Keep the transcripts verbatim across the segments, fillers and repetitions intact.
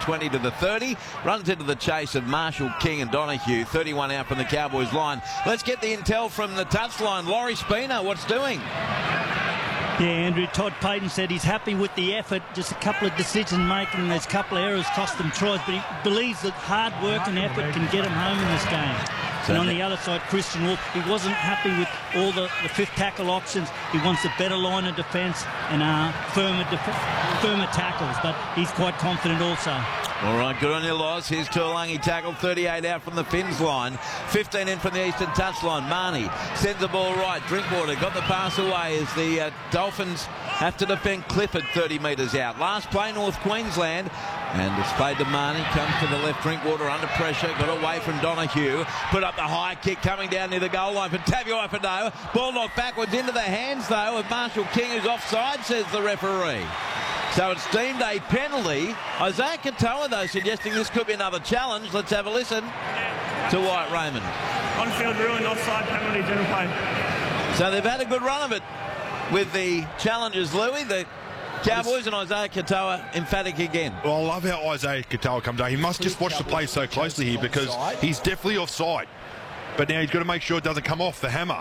twenty to the thirty. Runs into the chase of Marshall, King and Donahue. thirty-one out from the Cowboys line. Let's get the intel from the touchline. Laurie Spina, what's doing? Yeah, Andrew, Todd Payten said he's happy with the effort, just a couple of decision-making, there's a couple of errors cost them tries, but he believes that hard work and effort can get him home in this game. So and on the other side, Christian Wolf, he wasn't happy with all the, the fifth tackle options. He wants a better line of defence and uh, firmer, def firmer tackles, but he's quite confident also. All right, good on your loss. Here's Tuolangi tackled, thirty-eight out from the Finns line, fifteen in from the Eastern touchline. Marnie sends the ball right. Drinkwater got the pass away as the uh, Dolphins have to defend Clifford thirty metres out. Last play, North Queensland. And it's played to Marnie, comes to the left. Drinkwater under pressure, got away from Donahue, put up the high kick coming down near the goal line for Tabuai-Fidow. Ball knocked backwards into the hands though of Marshall King, who's offside, says the referee. So it's deemed a penalty. Isaiah Katoa though suggesting this could be another challenge. Let's have a listen to White Raymond. On-field ruling, offside penalty, general play. So they've had a good run of it with the challenges, Louis. The Cowboys and Isaiah Katoa emphatic again. Well, I love how Isaiah Katoa comes out. He must just watch the play so closely here because he's definitely offside. But now he's got to make sure it doesn't come off the hammer.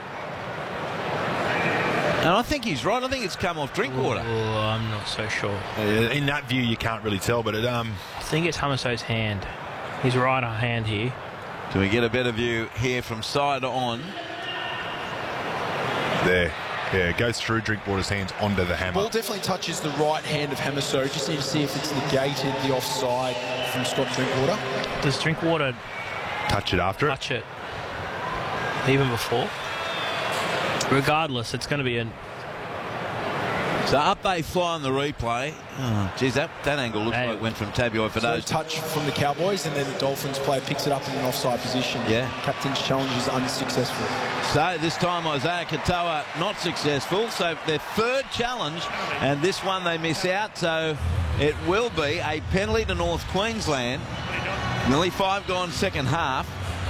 And I think he's right. I think it's come off Drinkwater. Oh, I'm not so sure. Uh, in that view, you can't really tell, but it... um. I think it's Hamaso's hand. His right hand here. Do we get a better view here from side on? There. Yeah, it goes through Drinkwater's hands onto the hammer. Ball definitely touches the right hand of Hamaso. Just need to see if it's negated the offside from Scott Drinkwater. Does Drinkwater touch it after touch it? Even before? Regardless, it's going to be a... So up they fly on the replay. Oh, geez, that, that angle looks hey. like it went from Tabuai-Fidow. So touch from the Cowboys, and then the Dolphins player picks it up in an offside position. Yeah. Captain's challenge is unsuccessful. So this time Isaiah Katoa not successful. So their third challenge, and this one they miss out. So it will be a penalty to North Queensland. Nearly five gone second half.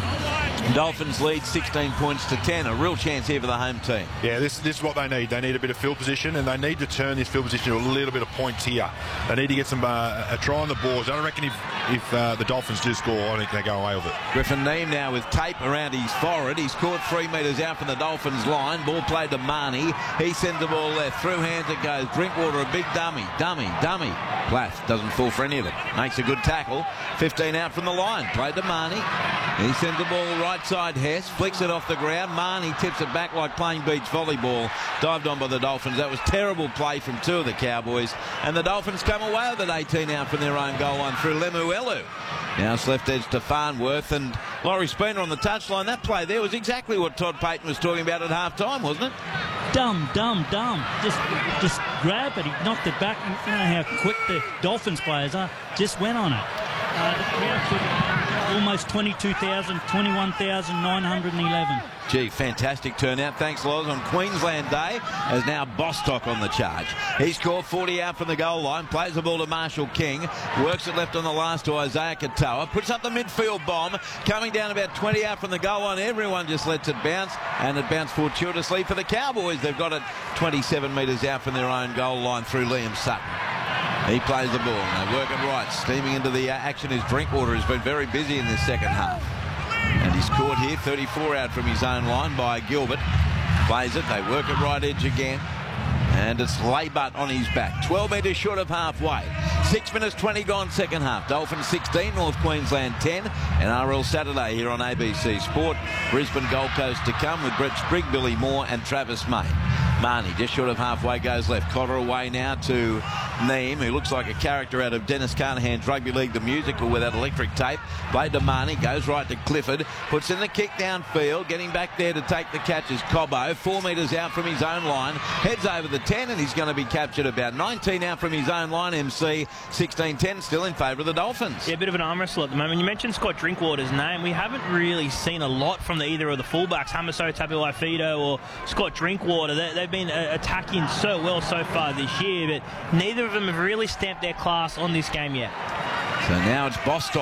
Dolphins lead sixteen points to ten. A real chance here for the home team. Yeah, this, this is what they need. They need a bit of field position, and they need to turn this field position to a little bit of points here. They need to get some uh, a try on the boards. I don't reckon if, if uh, the Dolphins do score, I think they go away with it. Griffin Neame now with tape around his forehead. He's caught three metres out from the Dolphins line. Ball played to Marnie. He sends the ball left. Through hands it goes. Drinkwater, a big dummy. Dummy, dummy. Plath doesn't fall for any of it. Makes a good tackle. fifteen out from the line. Played to Marnie. He sends the ball right side Hess. Flicks it off the ground. Marnie tips it back like playing beach volleyball. Dived on by the Dolphins. That was terrible play from two of the Cowboys. And the Dolphins come away with it eighteen out from their own goal line through Lemuelu. Now it's left edge to Farnworth and Laurie Spina on the touchline. That play there was exactly what Todd Payten was talking about at half time, wasn't it? Dumb, dumb, dumb. Just just grab it. He knocked it back. You know how quick the Dolphins players are. Just went on it. Uh, the crowd took almost twenty-two thousand, twenty-one thousand nine hundred eleven. Gee, fantastic turnout. Thanks, Loz. On Queensland Day, as now Bostock on the charge. He's scored forty out from the goal line. Plays the ball to Marshall King. Works it left on the last to Isaiah Katoa. Puts up the midfield bomb. Coming down about twenty out from the goal line. Everyone just lets it bounce. And it bounced fortuitously for the Cowboys. They've got it twenty-seven metres out from their own goal line through Liam Sutton. He plays the ball. They work it right. Steaming into the uh, action is Drinkwater, who's been very busy in this second half. And he's caught here, thirty-four out from his own line by Gilbert. Plays it. They work it right edge again. And it's Laybutt on his back. twelve metres short of halfway. six minutes twenty gone second half. Dolphins sixteen, North Queensland ten. And R L Saturday here on A B C Sport. Brisbane Gold Coast to come with Brett Sprigg, Billy Moore and Travis May. Marnie just short of halfway goes left. Cotter away now to Neame, who looks like a character out of Dennis Carnahan's Rugby League the Musical with that electric tape. Played to Marnie, goes right to Clifford, puts in the kick downfield. Getting back there to take the catch is Cobbo. Four metres out from his own line. Heads over the ten and he's going to be captured about nineteen out from his own line. M C sixteen ten still in favour of the Dolphins. Yeah, a bit of an arm wrestle at the moment. You mentioned Scott Drinkwater's name. We haven't really seen a lot from the, either of the fullbacks, Hamaso Tabuai-Fidow or Scott Drinkwater. They, they've been uh, attacking so well so far this year, but neither of them have really stamped their class on this game yet. So now it's Bostock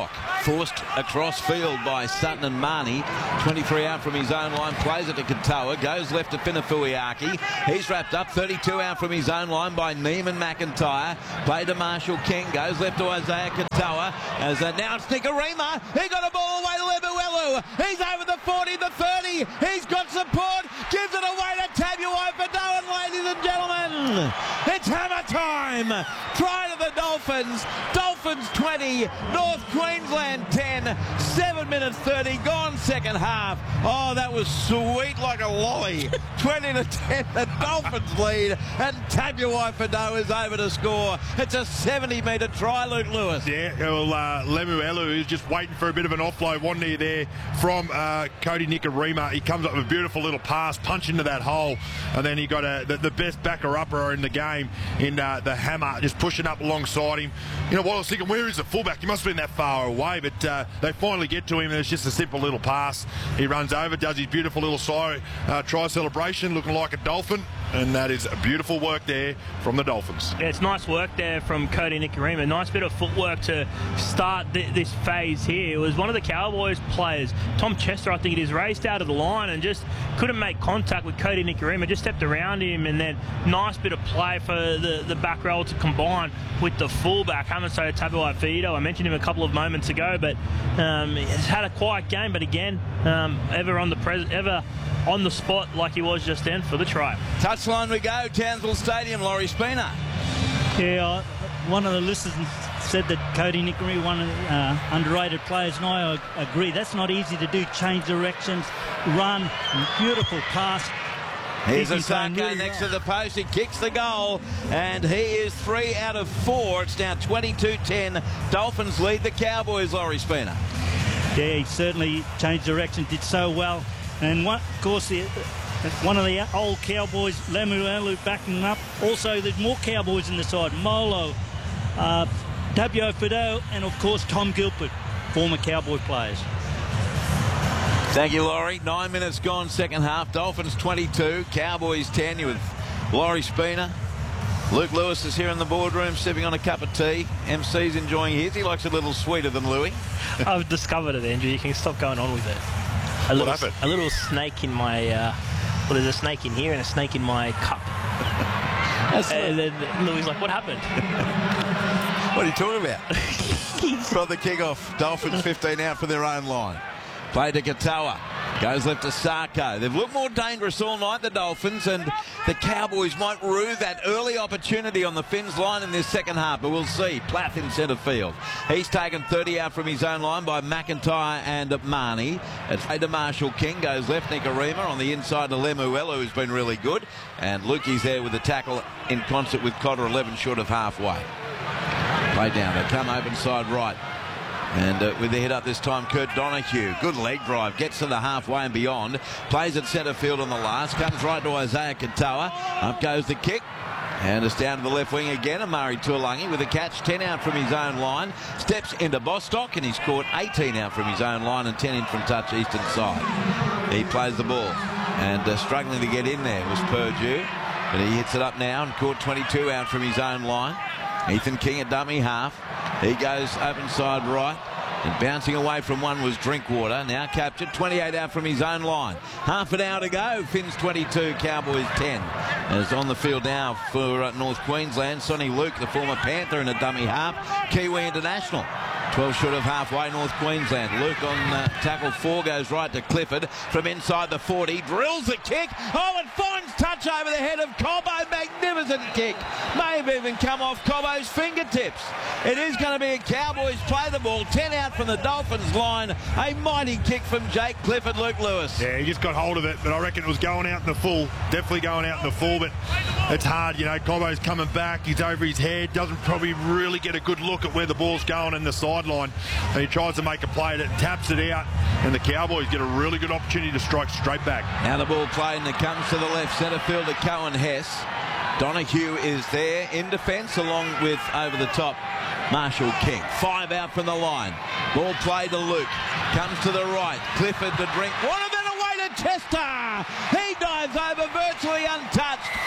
Forced across field by Sutton and Marnie. twenty-three out from his own line, plays it to Katoa, goes left to Finafuiaki. He's wrapped up, thirty-two out from his own line by Neiman McIntyre. Play to Marshall King, goes left to Isaiah Katoa. As uh, now it's Nikorima. He got a ball away to Lemuelu. He's over the forty, the thirty. He's got support, gives it away to Tabuai-Fidow, and ladies and gentlemen, it's hammer time. Try to the Dolphins. Dolphins twenty, North Queensland ten. seven minutes thirty gone second half. Oh, that was sweet like a lolly. twenty to ten, the Dolphins lead, and Tabuai-Fidow is over to score. It's a seventy metre try, Luke Lewis. Yeah, well, uh, Lemuelu is just waiting for a bit of an offload, wasn't he, there from uh, Kodi Nikorima. He comes up with a beautiful little pass, punch into that hole, and then he got a, the, the best backer-upper in the game in uh, the hammer, just pushing up alongside him. You know what, I was thinking, where is the fullback? He must have been that far away, but uh, they finally get to him, and it's just a simple little pass. He runs over, does his beautiful little side, uh, try celebration, looking like a Dolphin, and that is beautiful work there from the Dolphins. Yeah, it's nice work there from Kodi Nikorima. Nice bit of footwork to start th this phase here. It was one of the Cowboys players, Tom Chester, I think it is, raced out of the line and just couldn't make contact with Kodi Nikorima, just stepped around him, and then nice bit of play for the, the back row to combine with the fullback, Hamiso Tabuai-Fidow. I mentioned him a couple of moments ago, but um, he's had a quiet game, but again, um, ever on the pres ever on the spot like he was just then for the try. Touchline we go, Townsville Stadium, Laurie Spina. Yeah, uh, one of the listeners said that Kodi Nikorima, one of the uh, underrated players, and I agree. That's not easy to do. Change directions, run, beautiful pass. Here's He's Osako really next well. to the post. He kicks the goal, and he is three out of four. It's now twenty-two ten. Dolphins lead the Cowboys, Laurie Spina. Yeah, he certainly changed direction, did so well. And one, of course, the, one of the old Cowboys, Lemuelu, backing him up. Also, there's more Cowboys in the side. Molo, uh, Tabuai-Fidow, and of course Tom Gilbert, former Cowboy players. Thank you, Laurie. Nine minutes gone, second half. Dolphins twenty-two, Cowboys ten. You with Laurie Spina. Luke Lewis is here in the boardroom sipping on a cup of tea. M C's enjoying his. He likes it a little sweeter than Louis. I've discovered it, Andrew. You can stop going on with it. A little, What happened? A little snake in my... Uh, well, there's a snake in here and a snake in my cup. And then Louis like, what happened? What are you talking about? From the kick-off, Dolphins fifteen out for their own line. Play to Katoa. Goes left to Sarko. They've looked more dangerous all night, the Dolphins, and the Cowboys might rue that early opportunity on the Finns line in this second half, but we'll see. Plath in centre field. He's taken thirty out from his own line by McIntyre and Marnie. It's played to Marshall King. Goes left, Nikorima on the inside to Lemuelu, who's been really good. And Lukey's there with the tackle in concert with Cotter, eleven short of halfway. Play down. They come open side right. And uh, with the head up this time, Kurt Donahue. Good leg drive. Gets to the halfway and beyond. Plays at centre field on the last. Comes right to Isaiah Katoa. Up goes the kick. And it's down to the left wing again. Amari Tuolangi with a catch. ten out from his own line. Steps into Bostock, and he's caught eighteen out from his own line and ten in from touch eastern side. He plays the ball. And uh, struggling to get in there was Purdue. But he hits it up now and caught twenty-two out from his own line. Ethan King at dummy half. He goes open side right. And bouncing away from one was Drinkwater. Now captured. twenty-eight out from his own line. Half an hour to go. Finns twenty-two, Cowboys ten. As on the field now for uh, North Queensland, Sonny Luke, the former Panther, in a dummy half. Kiwi International. twelve short of halfway, North Queensland. Luke on uh, tackle four, goes right to Clifford from inside the forty. Drills the kick. Oh, and finds touch over the head of Cobbo. Magnificent kick. May have even come off Cobbo's fingertips. It is going to be a Cowboys play the ball. ten out from the Dolphins line. A mighty kick from Jake Clifford, Luke Lewis. Yeah, he just got hold of it, but I reckon it was going out in the full. Definitely going out in the full, but it's hard, you know. Cobbo's coming back. He's over his head. Doesn't probably really get a good look at where the ball's going in the sideline. And he tries to make a play that taps it out, and the Cowboys get a really good opportunity to strike straight back. Now the ball played, and it comes to the left centre field to Cohen Hess. Donahue is there in defence along with over the top Marshall King. Five out from the line. Ball played to Luke. Comes to the right. Clifford to Drinkwater. Then away to Chester. He dives over virtually untouched. Cow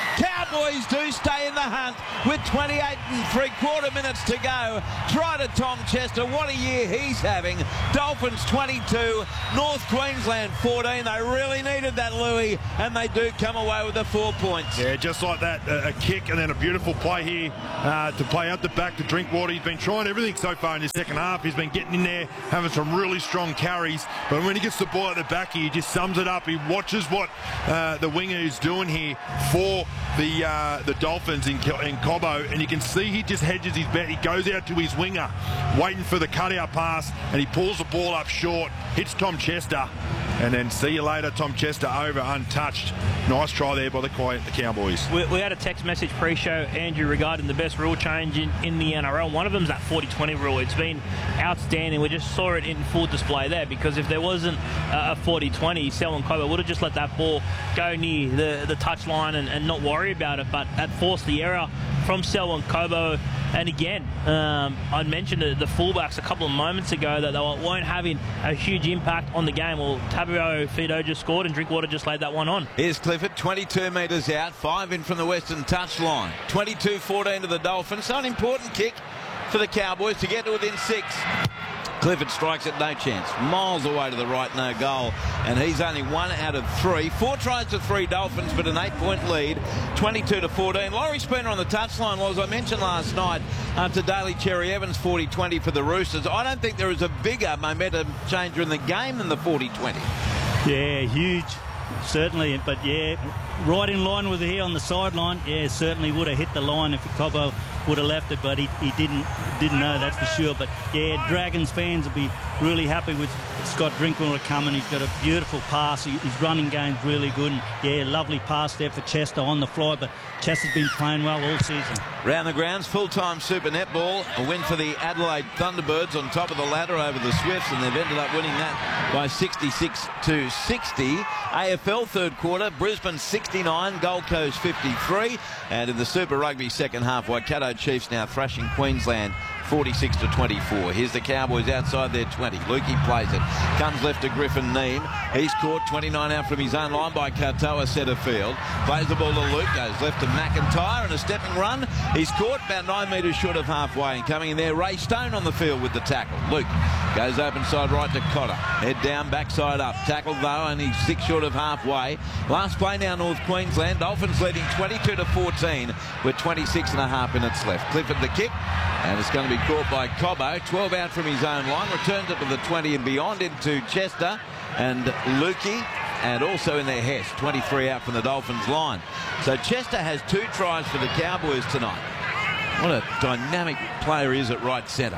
Cowboys do stay in the hunt with twenty-eight and three quarter minutes to go. Try to Tom Chester. What a year he's having. Dolphins twenty-two, North Queensland fourteen. They really needed that, Louis, and they do come away with the four points. Yeah, just like that, a, a kick and then a beautiful play here uh, to play out the back to Drinkwater. He's been trying everything so far in his second half. He's been getting in there, having some really strong carries, but when he gets the ball at the back here, he just sums it up. He watches what uh, the winger is doing here for the uh, the Dolphins in, in Cobbo, and you can see he just hedges his bet. He goes out to his winger, waiting for the cutout pass, and he pulls the ball up short, hits Tom Chester, and then see you later, Tom Chester over untouched. Nice try there by the Cowboys. We, we had a text message pre-show, Andrew, regarding the best rule change in, in the N R L. One of them is that forty twenty rule. It's been outstanding. We just saw it in full display there, because if there wasn't a forty twenty, Selwyn Cobbo would have just let that ball go near the, the touch line and, and not worry about it, but that forced the error from Selwyn Cobbo. And again, um, I mentioned the, the fullbacks a couple of moments ago that they weren't having a huge impact on the game. Well, Tabio Fido just scored and Drinkwater just laid that one on. Here's Clifford, twenty-two metres out, five in from the western touch line. twenty-two fourteen to the Dolphins. So an important kick for the Cowboys to get to within six. Clifford strikes it, no chance. Miles away to the right, no goal. And he's only one out of three. Four tries to three Dolphins, but an eight-point lead, twenty-two to fourteen. Laurie Spooner on the touchline. Well, as I mentioned last night, after Daly Cherry Evans forty twenty for the Roosters, I don't think there is a bigger momentum changer in the game than the forty twenty. Yeah, huge. Certainly, but yeah, right in line with it here on the sideline. Yeah, certainly would have hit the line if Cobbo would have left it, but he, he didn't didn't know, that's for sure. But yeah, Dragons fans will be really happy with Scott Drinkwater coming. He's got a beautiful pass. He, his running game's really good. And yeah, lovely pass there for Chester on the fly, but Chester's been playing well all season. Round the grounds, full-time Super Netball, a win for the Adelaide Thunderbirds on top of the ladder over the Swifts, and they've ended up winning that by sixty-six to sixty. A F L third quarter, Brisbane sixty-nine, Gold Coast fifty-three, and in the Super Rugby second half, Waikato Chiefs now thrashing Queensland forty-six to twenty-four. Here's the Cowboys outside their twenty. Lukey plays it. Comes left to Griffin Neem. He's caught twenty-nine out from his own line by Katoa centre field. Plays the ball to Luke. Goes left to McIntyre and a stepping run. He's caught about nine metres short of halfway. And coming in there, Ray Stone on the field with the tackle. Luke goes open side right to Cotter. Head down, backside up. Tackle though, only six short of halfway. Last play now, North Queensland. Dolphins leading twenty-two to fourteen with twenty-six and a half minutes left. Clifford the kick. And it's going to be caught by Cobbo. twelve out from his own line. Returns it to the twenty and beyond into Chester and Lukey. And also in their Hess. twenty-three out from the Dolphins line. So Chester has two tries for the Cowboys tonight. What a dynamic player he is at right centre.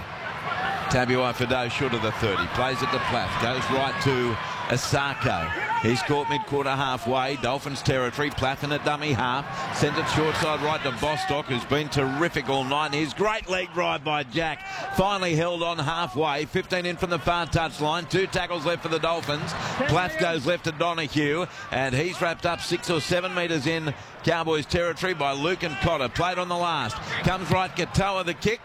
Tabio Fido short of the thirty. Plays it to Plath. Goes right to Asako. He's caught mid-quarter halfway. Dolphins territory. Plath in a dummy half. Sent it short side right to Bostock, who's been terrific all night. His great leg drive by Jack. Finally held on halfway. fifteen in from the far touchline. Two tackles left for the Dolphins. Plath goes left to Donahue, and he's wrapped up six or seven metres in Cowboys territory by Luke and Cotter. Played on the last. Comes right, Katoa the kick.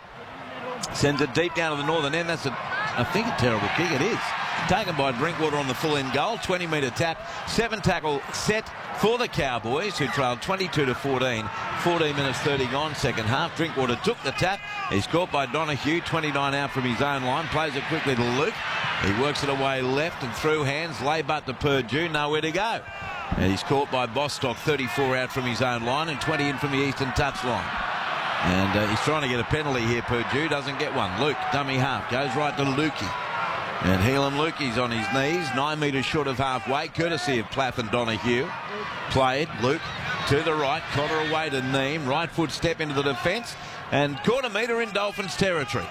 Sends it deep down to the northern end. That's, a, I think, a terrible kick. It is. Taken by Drinkwater on the full end goal. twenty metre tap. Seven tackle set for the Cowboys, who trailed twenty-two to fourteen. fourteen minutes thirty gone, second half. Drinkwater took the tap. He's caught by Donahue. twenty-nine out from his own line. Plays it quickly to Luke. He works it away left and through hands. Lay butt to Purdue. Nowhere to go. And he's caught by Bostock. thirty-four out from his own line and twenty in from the eastern touch line. And uh, he's trying to get a penalty here. Purdue doesn't get one. Luke, dummy half, goes right to Lukey. And Heelan Lukey's on his knees, nine metres short of halfway, courtesy of Plath and Donahue. Played, Luke to the right, Cotter away to Neem, right foot step into the defence, and quarter metre in Dolphins territory.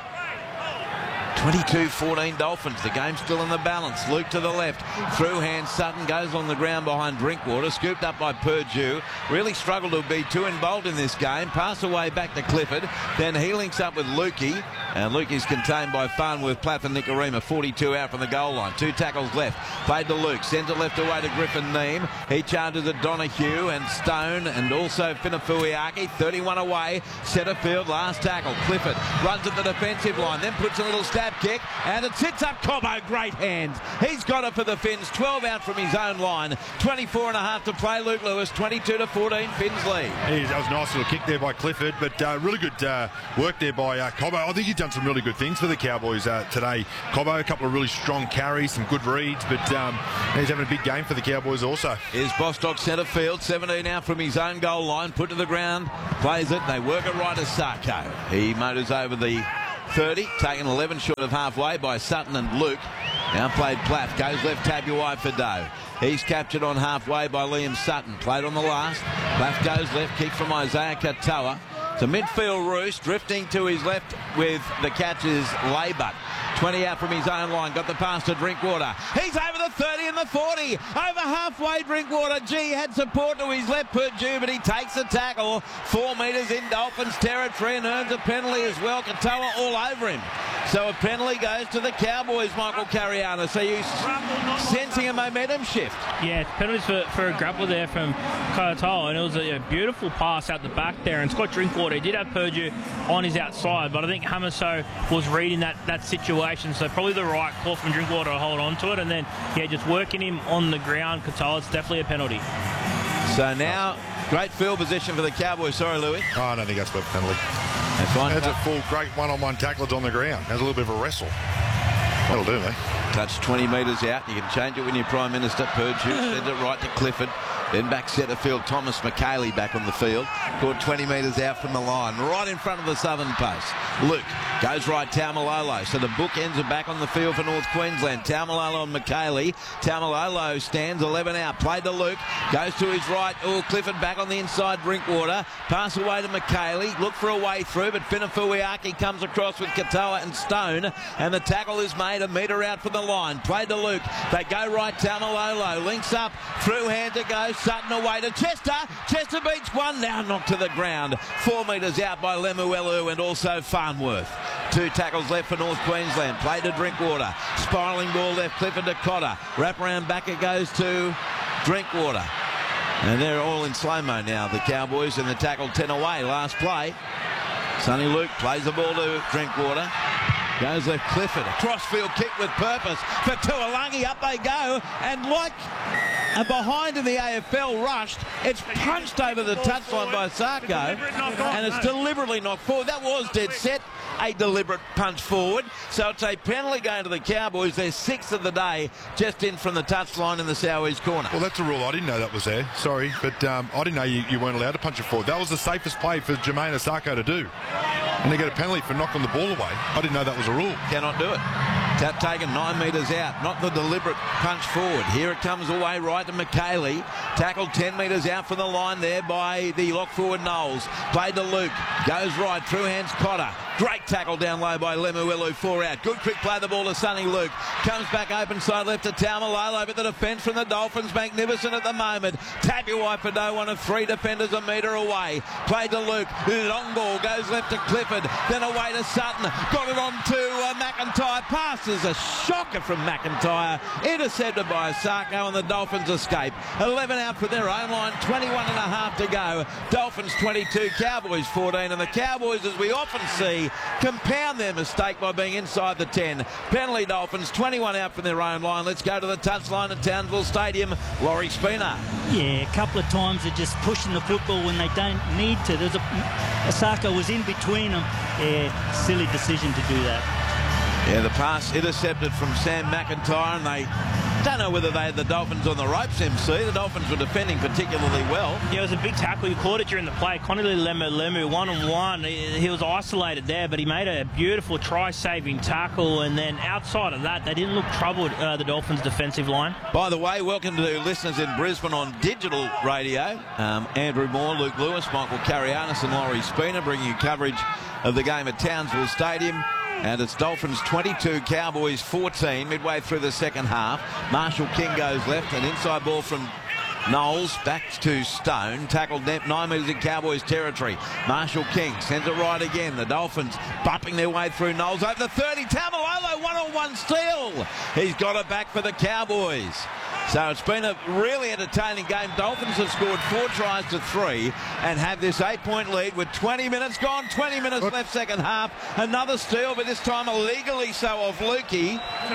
twenty-two fourteen Dolphins. The game's still in the balance. Luke to the left. Through hand. Sutton goes on the ground behind Drinkwater. Scooped up by Purdue. Really struggled to be too involved in this game. Pass away back to Clifford. Then he links up with Lukey. And Luke is contained by Farnworth, Plath and Nicarima. forty-two out from the goal line. Two tackles left. Played to Luke. Sends it left away to Griffin Neem. He charges at Donahue and Stone and also Finafuiaki. thirty-one away. Centre field. Last tackle. Clifford runs at the defensive line. Then puts a little stab kick. And it sits up Cobbo. Great hands. He's got it for the Finns. twelve out from his own line. twenty-four and a half to play. Luke Lewis. twenty-two to fourteen. Finns lead. Yeah, that was a nice little kick there by Clifford. But uh, really good uh, work there by uh, Cobbo. I think he's done some really good things for the Cowboys uh, today. Cobbo, a couple of really strong carries, some good reads, but um, he's having a big game for the Cowboys also. Here's Bostock centre field, seventeen out from his own goal line, put to the ground, plays it, they work it right to Sarko. He motors over the thirty, taken eleven short of halfway by Sutton and Luke. Now played Plath, goes left Tabuai for Doe. He's captured on halfway by Liam Sutton, played on the last. Plath goes left, kick from Isaiah Katoa. It's a midfield roost, drifting to his left with the catches Laybutt. twenty out from his own line, got the pass to Drinkwater. He's over the thirty and the forty. Over halfway, Drinkwater. Gee, had support to his left, Purdue, but he takes the tackle. Four metres in Dolphins territory and earns a penalty as well. Katoa all over him. So a penalty goes to the Cowboys, Michael Cariana. So you sensing a momentum shift? Yeah, penalties for, for a grapple there from Katoa, and it was a, a beautiful pass out the back there. And Scott Drinkwater, he did have Purdue on his outside, but I think Hamiso was reading that, that situation. So probably the right call from Drinkwater to hold on to it. And then, yeah, just working him on the ground, Katoa, it's definitely a penalty. So now, great field position for the Cowboys. Sorry, Louis. Oh, I don't think that's worth a penalty. That's, that's a full, great one-on-one tacklers on the ground. That's a little bit of a wrestle. That'll do, mate. Touch twenty metres out. You can change it when you're Prime Minister. Purdue sends it right to Clifford. Then back centre field, Thomas McKaylee back on the field. Caught twenty metres out from the line, right in front of the southern post. Luke goes right, Taumalolo. So the bookends are back on the field for North Queensland. Taumalolo and McKaylee. Taumalolo stands eleven out. Played to Luke. Goes to his right. Oh, Clifford back on the inside. Drinkwater. Pass away to McKaylee. Look for a way through, but Finafuiaki comes across with Katoa and Stone. And the tackle is made a metre out from the line. Played to Luke. They go right, Taumalolo. Links up. Through hand to go. Sutton away to Chester. Chester beats one, now knocked to the ground. Four metres out by Lemuelu and also Farnworth. Two tackles left for North Queensland. Played to Drinkwater. Spiralling ball left, Clifford to Cotter. Wrap around back it goes to Drinkwater. And they're all in slow-mo now, the Cowboys, and the tackle ten away. Last play. Sonny Luke plays the ball to Drinkwater. Goes left, Clifford. A crossfield kick with purpose for Tuolangi. Up they go. And like a behind in the A F L rushed, it's punched over the touchline by Sarko. And it's deliberately knocked forward. That was dead set. A deliberate punch forward. So it's a penalty going to the Cowboys. They're sixth of the day, just in from the touchline in the southeast corner. Well, that's a rule. I didn't know that was there. Sorry, but um, I didn't know you, you weren't allowed to punch it forward. That was the safest play for Jermaine Sarko to do. And they get a penalty for knocking the ball away. I didn't know that was a rule. Cannot do it. Tap taken nine metres out. Not the deliberate punch forward. Here it comes away right to McKaylee. Tackled ten metres out from the line there by the lock forward Knowles. Played to Luke. Goes right. Through hands Cotter. Great tackle down low by Lemuelu. Four out. Good quick play the ball to Sonny Luke. Comes back open side left to Taumalolo. But the defence from the Dolphins magnificent at the moment. Tabuai Pado, one of three defenders a metre away. Played to Luke. Long ball goes left to Clifford. Then away to Sutton. Got it on to uh, McIntyre. Passes a shocker from McIntyre. Intercepted by Sarko and the Dolphins escape. eleven out for their own line. twenty-one and a half to go. Dolphins twenty-two. Cowboys fourteen. And the Cowboys, as we often see, compound their mistake by being inside the ten. Penalty Dolphins, twenty-one out from their own line. Let's go to the touchline at Townsville Stadium. Laurie Spina. Yeah, a couple of times they're just pushing the football when they don't need to. There's a Asako was in between them. Yeah, silly decision to do that. Yeah, the pass intercepted from Sam McIntyre, and they don't know whether they had the Dolphins on the ropes, M C. The Dolphins were defending particularly well. Yeah, it was a big tackle. You caught it during the play. Connolly Lemuelu, one-on-one. He, he was isolated there, but he made a beautiful try-saving tackle, and then outside of that, they didn't look troubled, uh, the Dolphins' defensive line. By the way, welcome to listeners in Brisbane on digital radio. Um, Andrew Moore, Luke Lewis, Michael Carianis and Laurie Spina bringing you coverage of the game at Townsville Stadium. And it's Dolphins twenty-two, Cowboys fourteen, midway through the second half. Marshall King goes left, an inside ball from Knowles back to Stone. Tackled net nine metres in Cowboys territory. Marshall King sends it right again. The Dolphins bumping their way through Knowles over the thirty. Taumalolo one-on-one steal. He's got it back for the Cowboys. So it's been a really entertaining game. Dolphins have scored four tries to three and have this eight-point lead with twenty minutes gone, twenty minutes left second half. Another steal, but this time illegally so off Lukey.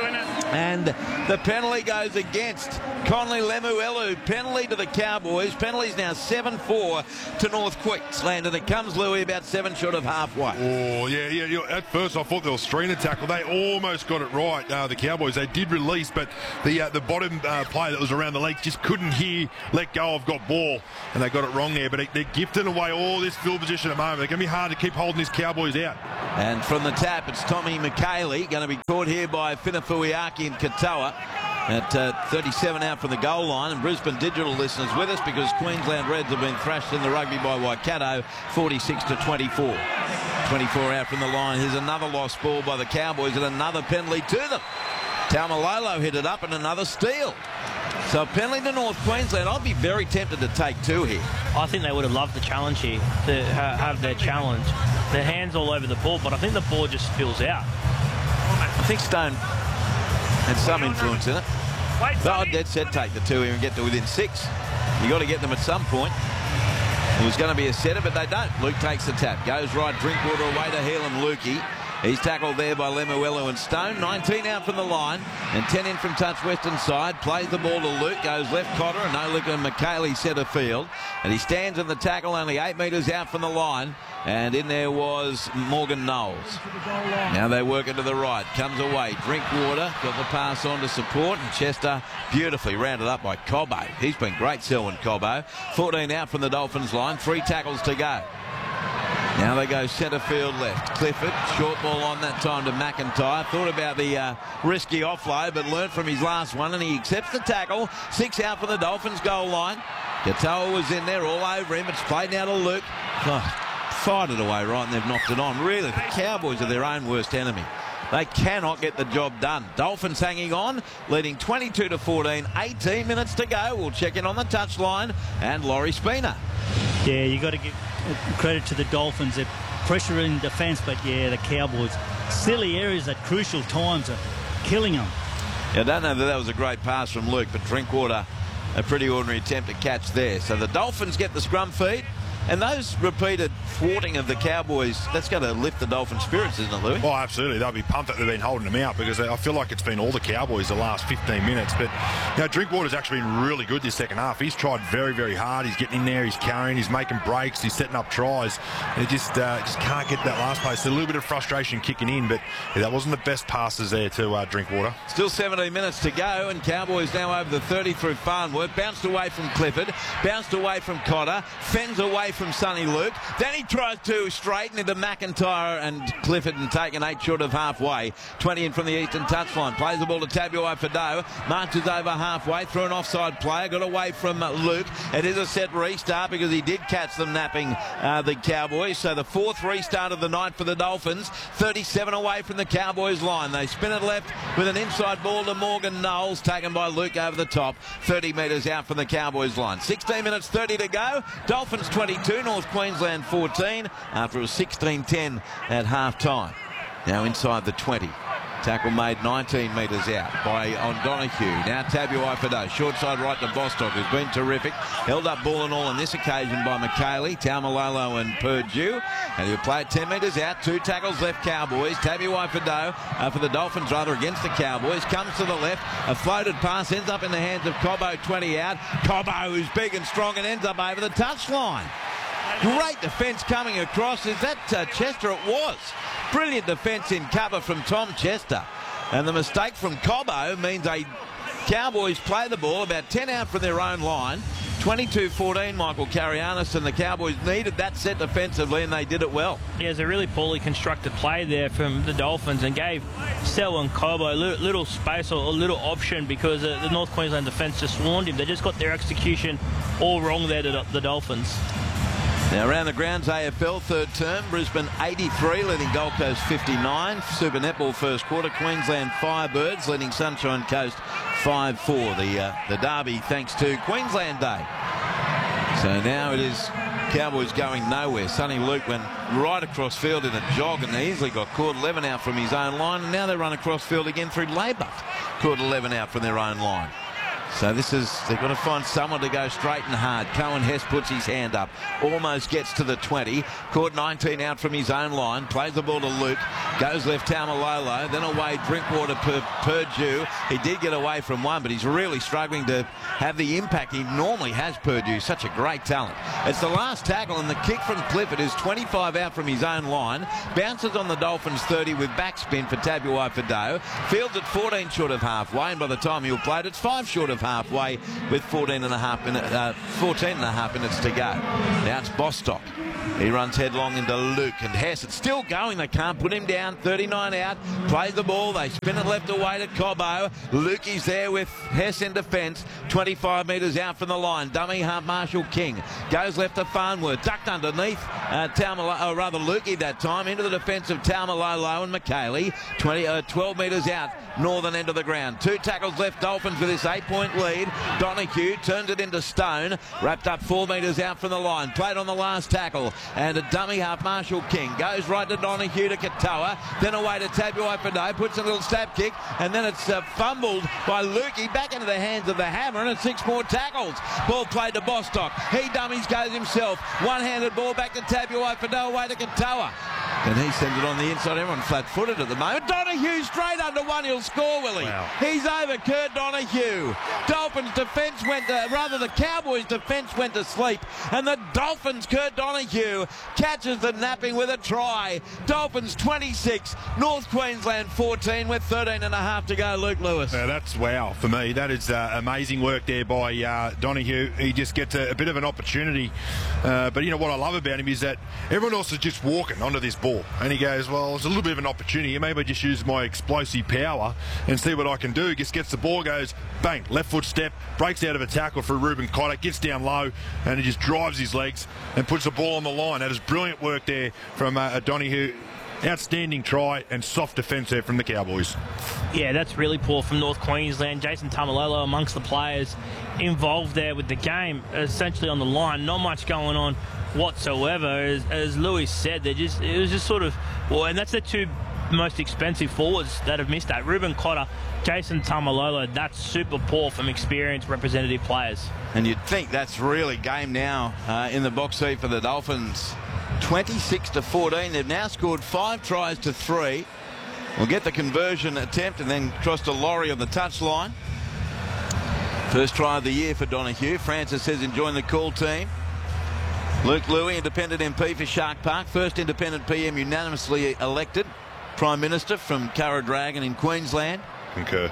And the penalty goes against Conley Lemuelu. Penalty to the Cowboys. Penalty's now seven four to North Queensland, and it comes, Louis, about seven short of halfway. Oh, yeah, yeah, yeah. At first I thought they were Streiner tackle. They almost got it right, uh, the Cowboys. They did release, but the uh, the bottom uh, player that was around the legs just couldn't hear, let go of, got ball, and they got it wrong there. But they're gifting away all this field position at the moment. They're going to be hard to keep holding these Cowboys out. And from the tap, it's Tommy McKaylee, going to be caught here by Finafuiaki and Katoa. At uh, thirty-seven out from the goal line, and Brisbane Digital listeners with us because Queensland Reds have been thrashed in the rugby by Waikato, forty-six to twenty-four. twenty-four out from the line. Here's another lost ball by the Cowboys and another penalty to them. Taumalolo hit it up and another steal. So a penalty to North Queensland. I'd be very tempted to take two here. I think they would have loved the challenge here, to ha have their challenge. Their hands all over the ball, but I think the ball just spills out. I think Stone had some influence in it. But I'd dead set take the two here and get to within six. You got to get them at some point. It was going to be a setter, but they don't. Luke takes the tap, goes right, Drinkwater away to Heel and Lukey. He's tackled there by Lemuelu and Stone. nineteen out from the line and ten in from touch western side. Plays the ball to Luke. Goes left Cotter and no look and McKaylee centre field. And he stands in the tackle only eight metres out from the line. And in there was Morgan Knowles. Now they work it to the right. Comes away. Drinkwater got the pass on to support. And Chester beautifully rounded up by Cobbo. He's been great, Selwyn Cobbo. fourteen out from the Dolphins line. Three tackles to go. Now they go centre field left. Clifford, short ball on that time to McIntyre. Thought about the uh, risky offload, but learnt from his last one, and he accepts the tackle. Six out for the Dolphins goal line. Katoa was in there all over him. It's played now to Luke. Oh, fired it away right, and they've knocked it on. Really, the Cowboys are their own worst enemy. They cannot get the job done. Dolphins hanging on, leading twenty-two to fourteen. eighteen minutes to go. We'll check in on the touchline, and Laurie Spina. Yeah, you got to give credit to the Dolphins. They're pressure in defence, but yeah, the Cowboys. Silly areas at crucial times are killing them. Yeah, I don't know that that was a great pass from Luke, but Drinkwater, a pretty ordinary attempt to catch there. So the Dolphins get the scrum feed. And those repeated thwarting of the Cowboys, that's going to lift the Dolphin spirits, isn't it, Louis? Oh, absolutely. They'll be pumped that they've been holding them out because I feel like it's been all the Cowboys the last fifteen minutes. But, you know, Drinkwater's actually been really good this second half. He's tried very, very hard. He's getting in there. He's carrying. He's making breaks. He's setting up tries. And he just, uh, just can't get that last pass. There's a little bit of frustration kicking in, but yeah, that wasn't the best passes there to uh, Drinkwater. Still seventeen minutes to go, and Cowboys now over the thirty through Farnworth. Bounced away from Clifford. Bounced away from Cotter. Fends away from Sonny Luke. Then he tries to straighten into McIntyre and Clifford and take an eight short of halfway. twenty in from the eastern touchline. Plays the ball to Tabuai-Fidow. Marches over halfway through an offside player. Got away from Luke. It is a set restart because he did catch them napping uh, the Cowboys. So the fourth restart of the night for the Dolphins. thirty-seven away from the Cowboys line. They spin it left with an inside ball to Morgan Knowles. Taken by Luke over the top. thirty metres out from the Cowboys line. sixteen minutes thirty to go. Dolphins twenty-two. North Queensland fourteen after it was sixteen ten at half time. Now inside the twenty. Tackle made nineteen metres out by O'Donoghue. Now Tabuai-Fidow. Short side right to Bostock, who's been terrific. Held up ball and all on this occasion by McKaylee, Taumalolo and Purdue. And he'll play it ten metres out. Two tackles left Cowboys. Tabuai-Fidow uh, for the Dolphins rather against the Cowboys. Comes to the left. A floated pass ends up in the hands of Cobbo, twenty out. Cobbo, who's big and strong, and ends up over the touchline. Great defence coming across. Is that uh, Chester? It was. Brilliant defence in cover from Tom Chester. And the mistake from Cobbo means they Cowboys play the ball about ten out from their own line. twenty-two fourteen, Michael Karianis, and the Cowboys needed that set defensively, and they did it well. Yeah, it's a really poorly constructed play there from the Dolphins and gave Selwyn Cobbo a little, little space or a little option because uh, the North Queensland defence just swarmed him. They just got their execution all wrong there, the, the Dolphins. Now around the grounds, A F L third term, Brisbane eighty-three, leading Gold Coast fifty-nine. Super Netball first quarter, Queensland Firebirds leading Sunshine Coast five four, the, uh, the derby, thanks to Queensland Day. So now it is Cowboys going nowhere. Sonny Luke went right across field in a jog and they easily got Cord eleven out from his own line, and now they run across field again through Labour. Cord eleven out from their own line. So this is, they've got to find someone to go straight and hard. Cohen Hess puts his hand up, almost gets to the twenty. Cord nineteen out from his own line, plays the ball to Luke, goes left Taumalolo, then away Drinkwater per Purdue. He did get away from one, but he's really struggling to have the impact he normally has, Purdue. Such a great talent. It's the last tackle, and the kick from Clifford is twenty-five out from his own line. Bounces on the Dolphins thirty with backspin for Tabuai-Fidow. Fields at fourteen short of halfway, and by the time he'll play it, it's five short of halfway with fourteen and a half minutes, uh, fourteen and a half minutes to go. Now it's Bostock. He runs headlong into Luke, and Hess, it's still going. They can't put him down. thirty-nine out. Plays the ball. They spin it left away to Cobbo. Lukey's there with Hess in defence. twenty-five metres out from the line. Dummy half Marshall King. Goes left to Farnworth. Ducked underneath uh, Taumalolo, or rather Lukey that time. Into the defence of Taumalolo and McKaylee. twenty, uh, twelve metres out. Northern end of the ground. Two tackles left Dolphins with this eight-point lead. Donahue turns it into Stone. Wrapped up four metres out from the line. Played on the last tackle. And a dummy half Marshall King. Goes right to Donahue to Katoa. Then away to Tabuai-Fidow. Puts a little stab kick. And then it's uh, fumbled by Lukey. Back into the hands of the Hammer. And it's six more tackles. Ball played to Bostock. He dummies goes himself. One-handed ball back to Tabuai-Fidow. Away to Katoa. And he sends it on the inside. Everyone flat-footed at the moment. Donahue straight under one. He'll score, will he? Wow. He's over Kurt Donahue. Dolphins defence went to, rather the Cowboys defence went to sleep. And the Dolphins, Kurt Donahue, catches the napping with a try. Dolphins twenty-six, North Queensland fourteen with thirteen and a half to go. Luke Lewis. Yeah, that's wow for me. That is uh, amazing work there by uh, Donahue. He just gets a, a bit of an opportunity. Uh, but you know what I love about him is that everyone else is just walking onto this ball. And he goes, well, it's a little bit of an opportunity. Maybe I just use my explosive power and see what I can do. Just gets the ball, goes, bang, left foot step, breaks out of a tackle for Ruben Cotter, gets down low, and he just drives his legs and puts the ball on the line. That is brilliant work there from uh, Donahue. Outstanding try and soft defence there from the Cowboys. Yeah, that's really poor from North Queensland. Jason Taumalolo amongst the players involved there with the game, essentially on the line. Not much going on whatsoever. As, as Louis said, they just it was just sort of, well, and that's the two most expensive forwards that have missed that. Ruben Cotter, Jason Taumalolo. That's super poor from experienced representative players. And you'd think that's really game now uh, in the box seat for the Dolphins. twenty-six to fourteen. They've now scored five tries to three. We'll get the conversion attempt and then cross to Laurie on the touchline. First try of the year for Donahue. Francis says enjoying the call team. Luke Louis, independent M P for Shark Park. First independent P M unanimously elected Prime Minister from Curra Dragon in Queensland. Concur.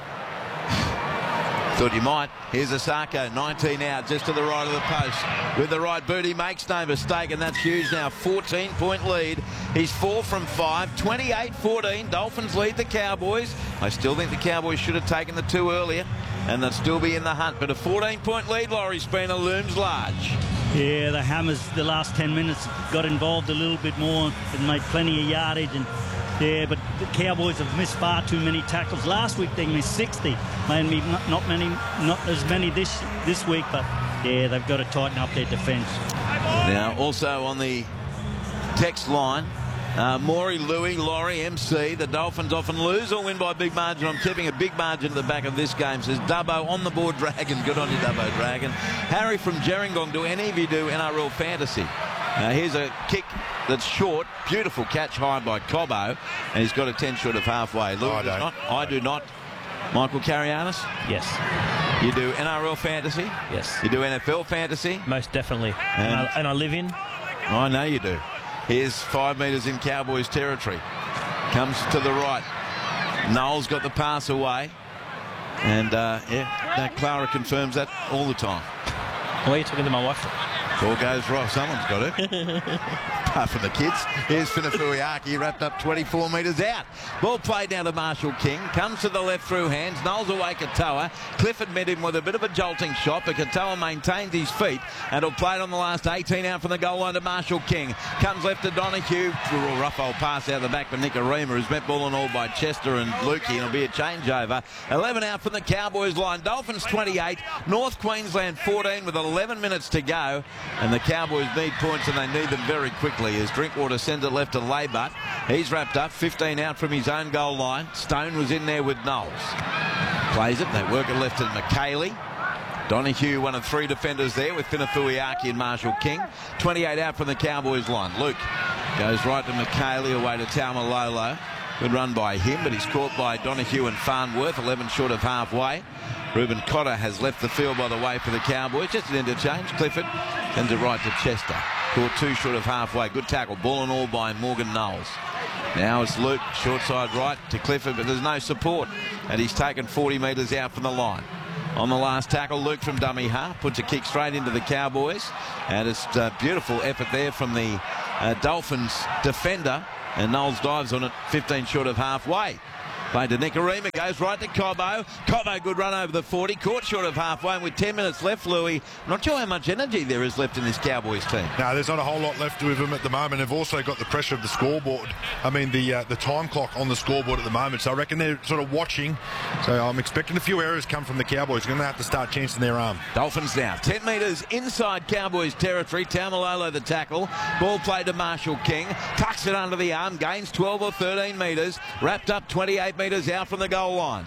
Thought you might. Here's Asako, nineteen out, just to the right of the post. With the right boot, he makes no mistake, and that's huge now. fourteen-point lead. He's four from five, twenty-eight fourteen. Dolphins lead the Cowboys. I still think the Cowboys should have taken the two earlier, and they'll still be in the hunt. But a fourteen-point lead, Laurie Spina, looms large. Yeah, the Hammers, the last ten minutes, got involved a little bit more and made plenty of yardage. And yeah, but the Cowboys have missed far too many tackles. Last week they missed sixty. Maybe not, not many, not as many this this week, but yeah, they've got to tighten up their defence. Now, also on the text line, uh, Maury, Louis, Laurie, M C. The Dolphins often lose or win by a big margin. I'm tipping a big margin at the back of this game. Says Dubbo on the board, Dragons. Good on you, Dubbo Dragon. Harry from Gerringong. Do any of you do N R L fantasy? Uh, here's a kick that's short. Beautiful catch high by Cobbo. And he's got a ten short of halfway. Louis I does don't. not. I do not. Michael Carianis? Yes. You do N R L fantasy? Yes. You do N F L fantasy? Most definitely. And, And- I, and I live in. I know you do. Here's five metres in Cowboys territory. Comes to the right. Noel's got the pass away. And, uh, yeah, that Clara confirms that all the time. Why are you talking to my wife? Ball goes right. Someone's got it. apart from the kids. Here's Finafuiaki, wrapped up twenty-four metres out. Ball played down to Marshall King. Comes to the left through hands. Knowles away Katoa. Clifford met him with a bit of a jolting shot, but Katoa maintains his feet and will play it on the last eighteen out from the goal line to Marshall King. Comes left to Donahue. A rough old pass out the back for Nicarima, who's met ball and all by Chester and Lukey, and it'll be a changeover. eleven out from the Cowboys line. Dolphins twenty-eight. North Queensland fourteen with eleven minutes to go. And the Cowboys need points, and they need them very quickly as Drinkwater sends it left to Laybutt. He's wrapped up. fifteen out from his own goal line. Stone was in there with Knowles. Plays it. They work it left to McKaylee. Donahue, one of three defenders there with Finafuiaki and Marshall King. twenty-eight out from the Cowboys line. Luke goes right to McKaylee, away to Taumalolo. Good run by him, but he's caught by Donahue and Farnworth, eleven short of halfway. Ruben Cotter has left the field, by the way, for the Cowboys. Just an interchange. Clifford sends it right to Chester. Caught two short of halfway. Good tackle. Ball and all by Morgan Knowles. Now it's Luke, short side right to Clifford, but there's no support. And he's taken forty metres out from the line. On the last tackle, Luke from dummy half puts a kick straight into the Cowboys. And it's a beautiful effort there from the uh, Dolphins defender. And Knowles dives on it, fifteen short of halfway. Played to Nicarima, goes right to Cobbo. Cobbo, good run over the forty, caught short of halfway, and with ten minutes left, Louis, not sure how much energy there is left in this Cowboys team. No, there's not a whole lot left with them at the moment. They've also got the pressure of the scoreboard. I mean, the uh, the time clock on the scoreboard at the moment. So I reckon they're sort of watching. So I'm expecting a few errors come from the Cowboys. They're going to have to start chancing their arm. Dolphins now, ten metres inside Cowboys territory. Taumalolo the tackle. Ball played to Marshall King. Tucks it under the arm, gains twelve or thirteen metres. Wrapped up twenty-eight metres out from the goal line.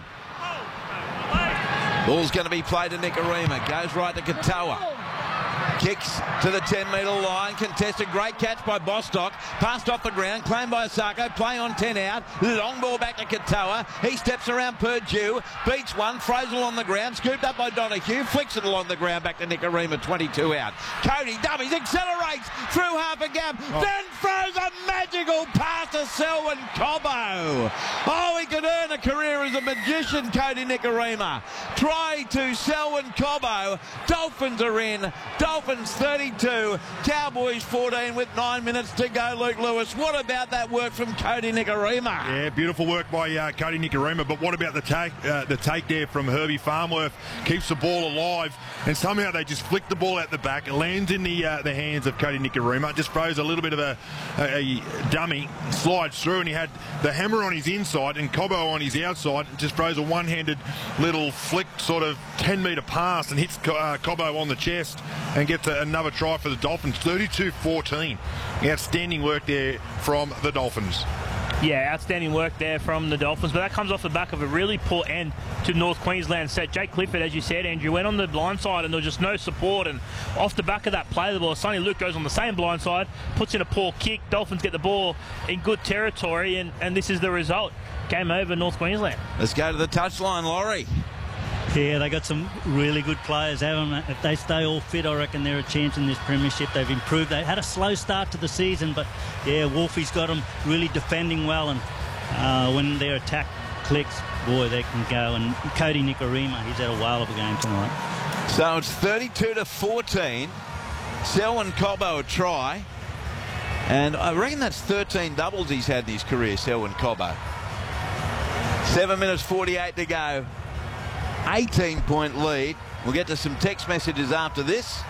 Ball's going to be played to Nicarima. Goes right to Katoa. Kicks to the ten metre line. Contested. Great catch by Bostock. Passed off the ground. Claimed by Osako. Play on ten out. Long ball back to Katoa. He steps around Purdue. Beats one. Throws it on the ground. Scooped up by Donahue. Flicks it along the ground back to Nicarima. twenty-two out. Cody dummies. Accelerates through half a gap. Oh. Then throws a magical pass to Selwyn Cobbo. Oh, he could earn a career as a magician, Cody Nicarima. Try to Selwyn Cobbo. Dolphins are in. Dolphins thirty-two, Cowboys fourteen with nine minutes to go. Luke Lewis, what about that work from Cody Nicarima? Yeah, beautiful work by uh, Cody Nicarima, but what about the take, uh, the take there from Herbie Farnworth? Keeps the ball alive, and somehow they just flick the ball out the back. It lands in the uh, the hands of Cody Nicarima. Just throws a little bit of a, a, a dummy, slides through, and he had the hammer on his inside and Cobbo on his outside. Just throws a one-handed little flick, sort of ten metre pass, and hits uh, Cobbo on the chest and gets a, another try for the Dolphins. thirty-two fourteen. Outstanding work there from the Dolphins. Yeah, outstanding work there from the Dolphins, but that comes off the back of a really poor end to North Queensland set. Jake Clifford, as you said, Andrew, went on the blind side and there was just no support, and off the back of that play, the ball, Sonny Luke goes on the same blind side, puts in a poor kick. Dolphins get the ball in good territory, and, and this is the result. Game over, North Queensland. Let's go to the touchline, Laurie. Yeah, they got some really good players, haven't they? If they stay all fit, I reckon they're a chance in this premiership. They've improved. They had a slow start to the season, but yeah, Wolfie's got them really defending well, and uh, when their attack clicks, boy, they can go. And Cody Nicarima, he's had a whale of a game tonight. So it's thirty-two to fourteen. Selwyn Cobbo a try, and I reckon that's thirteen doubles he's had in his career, Selwyn Cobbo. Seven minutes forty-eight to go. eighteen point lead. We'll get to some text messages after this.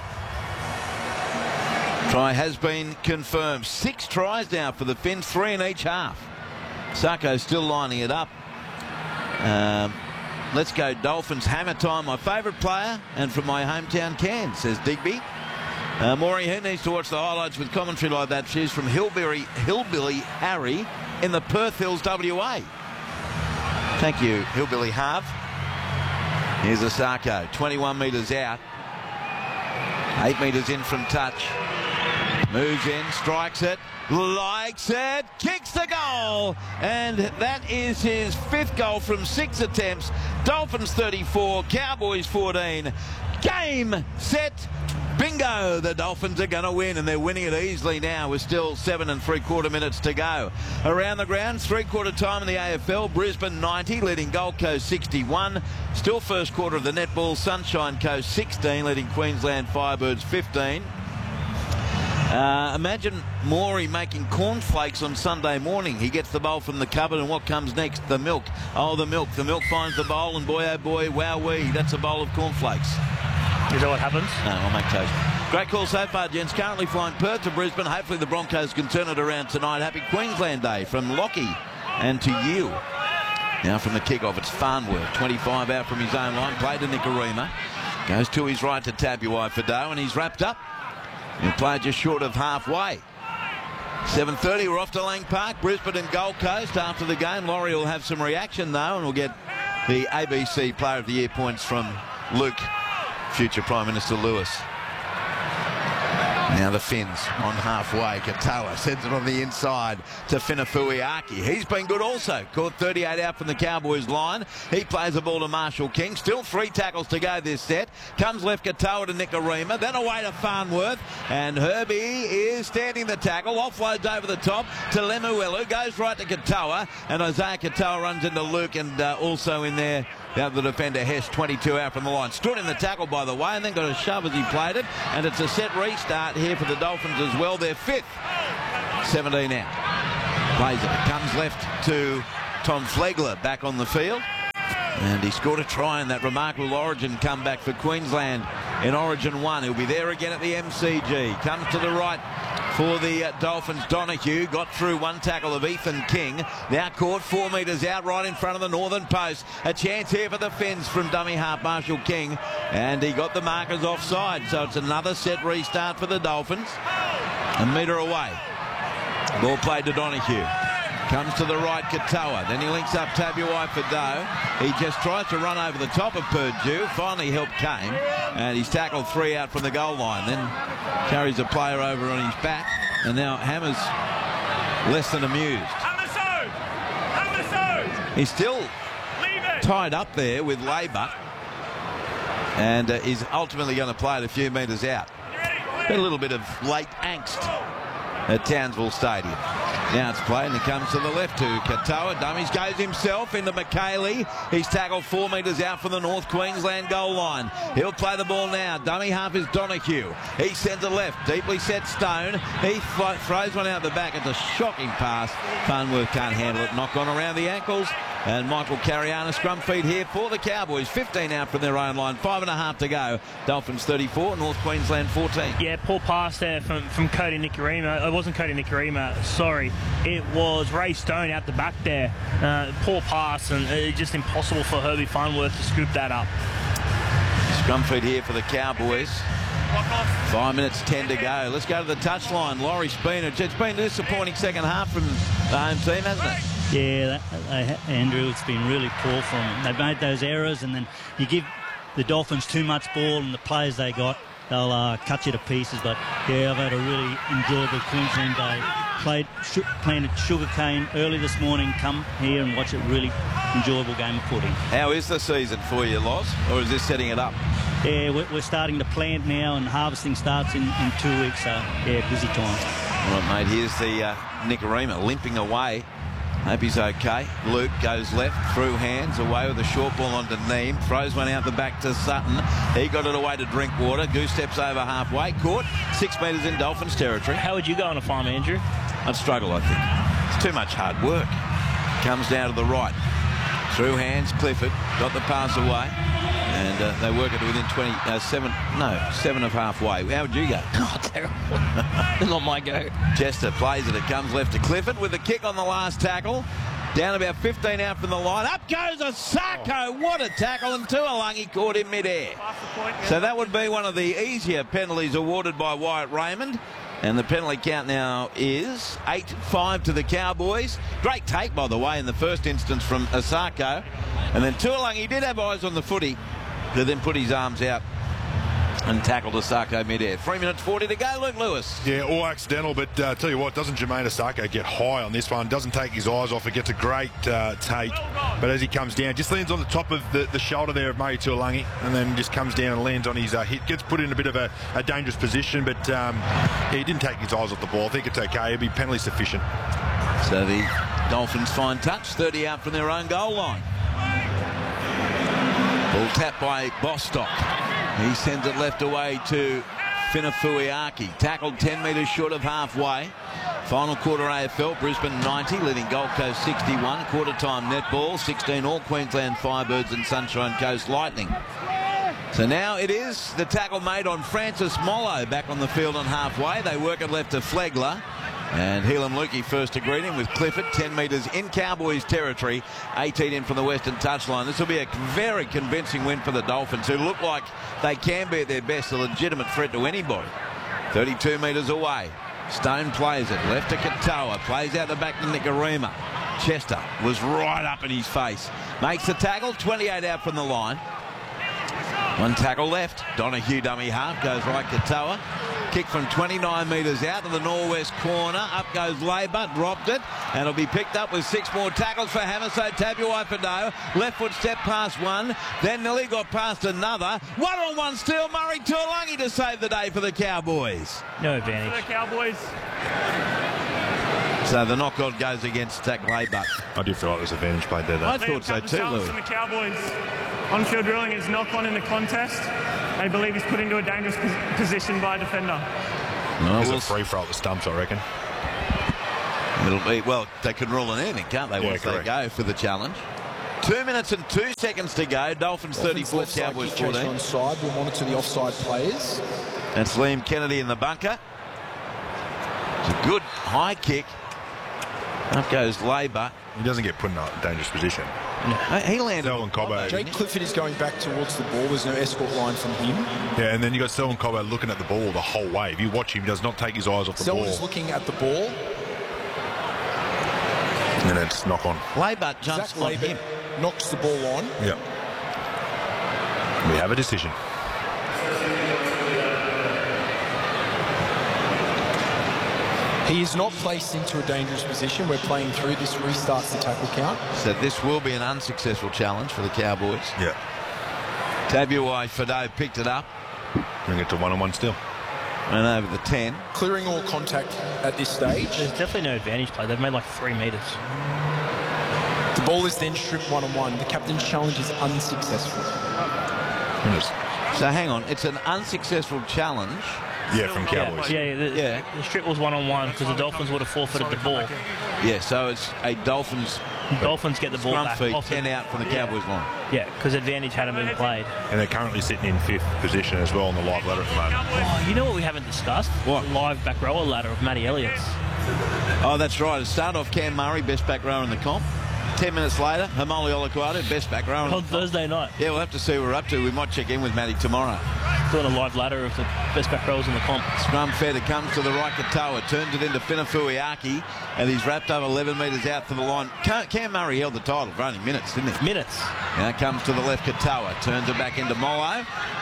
Try has been confirmed. Six tries now for the Finns, three in each half. Sarko's still lining it up. Um, let's go Dolphins. Hammer time, my favourite player, and from my hometown Cairns, says Digby. Uh, Maury, who needs to watch the highlights with commentary like that? She's from Hillbilly, Hillbilly Harry in the Perth Hills, W A. Thank you, Hillbilly Harv. Here's Osako, twenty-one metres out. Eight metres in from touch. Moves in, strikes it, likes it, kicks the goal. And that is his fifth goal from six attempts. Dolphins thirty-four, Cowboys fourteen. Game, set, bingo. The Dolphins are going to win, and they're winning it easily now with still seven and three quarter minutes to go. Around the ground, three quarter time in the A F L. Brisbane ninety, leading Gold Coast sixty-one. Still first quarter of the netball. Sunshine Coast sixteen, leading Queensland Firebirds fifteen. Uh, imagine Morey making cornflakes on Sunday morning. He gets the bowl from the cupboard, and what comes next? The milk. Oh, the milk. The milk finds the bowl, and boy, oh boy, wowee, that's a bowl of cornflakes. Is that what happens? No, I'll make toast. Great call so far, gents. Currently flying Perth to Brisbane. Hopefully the Broncos can turn it around tonight. Happy Queensland Day from Lockie and to you. Now from the kickoff, it's Farnworth. twenty-five out from his own line. Played to Nicarima. Goes to his right to Tabuai Fidow, and he's wrapped up. He'll play just short of halfway. seven thirty, we're off to Lang Park, Brisbane and Gold Coast. After the game, Laurie will have some reaction though, and we'll get the A B C Player of the Year points from Luke, future Prime Minister Lewis. Now the Finns on halfway. Katoa sends it on the inside to Finafuiaki. He's been good also. Caught thirty-eight out from the Cowboys line. He plays the ball to Marshall King. Still three tackles to go this set. Comes left Katoa to Nicarima. Then away to Farnworth. And Herbie is standing the tackle. Offloads over the top to Lemuelu. Goes right to Katoa. And Isaiah Katoa runs into Luke, and uh, also in there the other defender, Hess, twenty-two out from the line. Stood in the tackle, by the way, and then got a shove as he played it. And it's a set restart here for the Dolphins as well. They're fifth. seventeen out. Plays it. Comes left to Tom Flegler back on the field. And he scored a try in that remarkable Origin comeback for Queensland in Origin one. He'll be there again at the M C G. Comes to the right for the uh, Dolphins. Donahue got through one tackle of Ethan King. Now caught four metres out right in front of the northern post. A chance here for the Finns from dummy half Marshall King. And he got the markers offside. So it's another set restart for the Dolphins. A metre away. Ball played to Donahue. Comes to the right, Katoa. Then he links up Tabuai Fidow. He just tries to run over the top of Purdue. Finally help came. And he's tackled three out from the goal line. Then carries a player over on his back. And now Hammer's less than amused. He's still tied up there with Labour. And uh, he's ultimately going to play it a few metres out. Been a little bit of late angst at Townsville Stadium. Now it's played, and he comes to the left to Katoa. Dummies goes himself into McKaylee. He's tackled four metres out from the North Queensland goal line. He'll play the ball now. Dummy half is Donahue. He sends it left. Deeply set Stone. He throws one out the back. It's a shocking pass. Farnworth can't handle it. Knock on around the ankles. And Michael Cariana scrum feed here for the Cowboys. fifteen out from their own line. Five and a half to go. Dolphins thirty-four, North Queensland fourteen. Yeah, poor pass there from, from Cody Nicarima. It wasn't Cody Nicarima, sorry. It was Ray Stone out the back there. Uh, poor pass, and it's just impossible for Herbie Farnworth to scoop that up. Scrum feed here for the Cowboys. Five minutes, ten to go. Let's go to the touchline. Laurie Spinach. It's been a disappointing second half from the home team, hasn't it? Yeah, that, uh, Andrew, it's been really poor from them. They've made those errors, and then you give the Dolphins too much ball, and the players they got, they'll uh, cut you to pieces. But, yeah, I've had a really enjoyable Queensland day. Played, sh planted sugarcane early this morning. Come here and watch a really enjoyable game of footy. How is the season for you, Loz? Or is this setting it up? Yeah, we're, we're starting to plant now, and harvesting starts in, in two weeks. So, yeah, busy time. All right, mate, here's the uh, Nicarima limping away. Hope he's okay. Luke goes left, through hands, away with a short ball onto Neem. Throws one out the back to Sutton. He got it away to Drinkwater. Goose steps over halfway. Caught six metres in Dolphins territory. How would you go on a farm, Andrew? I'd struggle, I think. It's too much hard work. Comes down to the right. Through hands, Clifford. Got the pass away. And uh, they work it within twenty, uh, seven, no, seven of halfway. How would you go? Oh, terrible. Not my go. Chester plays it. It comes left to Clifford with the kick on the last tackle. Down about fifteen out from the line. Up goes Asako. What a tackle. And Tuolangi caught in midair. So that would be one of the easier penalties awarded by Wyatt Raymond. And the penalty count now is eight five to the Cowboys. Great take, by the way, in the first instance from Asako. And then Tuolangi did have eyes on the footy, who then put his arms out and tackled Asako mid-air. Three minutes forty to go, Luke Lewis. Yeah, all accidental, but uh, tell you what, doesn't Jermaine Asako get high on this one? Doesn't take his eyes off it, gets a great uh, take. But as he comes down, just lands on the top of the, the shoulder there of Murray Tuolangi, and then just comes down and lands on his uh, hit. Gets put in a bit of a, a dangerous position, but um, yeah, he didn't take his eyes off the ball. I think it's okay. It'll be penalty sufficient. So the Dolphins fine touch, thirty out from their own goal line. Ball tapped by Bostock. He sends it left away to Finafuiaki. Tackled ten metres short of halfway. Final quarter A F L, Brisbane ninety, leading Gold Coast sixty-one. Quarter time netball, sixteen all Queensland Firebirds and Sunshine Coast Lightning. So now it is the tackle made on Francis Mollo back on the field on halfway. They work it left to Flegler. And Helam Lukey first to greet him with Clifford, ten metres in Cowboys territory, eighteen in from the western touchline. This will be a very convincing win for the Dolphins, who look like they can be at their best, a legitimate threat to anybody. thirty-two metres away. Stone plays it, left to Katoa, plays out the back to Nikorima. Chester was right up in his face. Makes the tackle, twenty-eight out from the line. One tackle left. Donahue dummy half, goes right Katoa. Kick from twenty-nine metres out to the northwest corner. Up goes Labour, dropped it, and it'll be picked up with six more tackles for Hamiso Tabuai-Fidow. Left foot step past one, then nearly got past another. One-on-one steal, Murray Tuolangi to save the day for the Cowboys. No advantage. For the Cowboys. So the knockout goes against Zach Labour. I do feel like there's advantage played there, though. I thought so too, Louis. And the Cowboys on-field drilling is knock on in the contest. They believe he's put into a dangerous pos position by a defender. No, It's we'll a free throw at the stumps, I reckon. It'll be, well, they can rule an anything, can't they, Yeah, once correct. they go for the challenge. Two minutes and two seconds to go. Dolphins thirty-four, Dolphins left Cowboys side kick fourteen. onside. We'll monitor the offside players. That's Liam Kennedy in the bunker. It's a good high kick. Up goes Labour. He doesn't get put in a dangerous position. Uh, He landed Selwyn on Cobbo. Cobbo, Jake didn't he? Clifford is going back towards the ball. There's no escort line from him. Yeah, and then you got Selwyn Cobbo looking at the ball the whole way. If you watch him, he does not take his eyes off the Selwyn ball. is looking at the ball. And then it's knock on. Labour jumps Zach on Labour him. knocks the ball on. Yeah. We have a decision. He is not placed into a dangerous position. We're playing through. This restarts the tackle count. So this will be an unsuccessful challenge for the Cowboys. Yeah. Tabuai-Fidow picked it up Bring it to one-on-one still. and over the ten. Clearing all contact at this stage. There's definitely no advantage play. They've made like three metres. The ball is then stripped one-on-one. The captain's challenge is unsuccessful. So hang on, it's an unsuccessful challenge. Yeah, from Cowboys. Yeah, yeah, the, Yeah. the strip was one-on-one because the Dolphins would have forfeited the ball. Yeah, so it's a Dolphins Dolphins get the ball scrum back. feed, off the- ten out from the Cowboys line. Yeah, because advantage hadn't been played. And they're currently sitting in fifth position as well on the live ladder at the moment. Oh, you know what we haven't discussed? What? The live back rower ladder of Matty Elliott's. Oh, that's right. It started off Cam Murray, best back rower in the comp. Ten minutes later, Hamoli Olaquatu, best back rower. in the On comp. Thursday night, Yeah, we'll have to see what we're up to. We might check in with Matty tomorrow. doing a live ladder of the best back rowers in the comp. Scrum fed, it comes to the right Katoa, turns it into Finafuiaki, and he's wrapped up eleven metres out for the line. Cam Cam Murray held the title for only minutes, didn't he? Minutes. Now it comes to the left Katoa, turns it back into Mollo.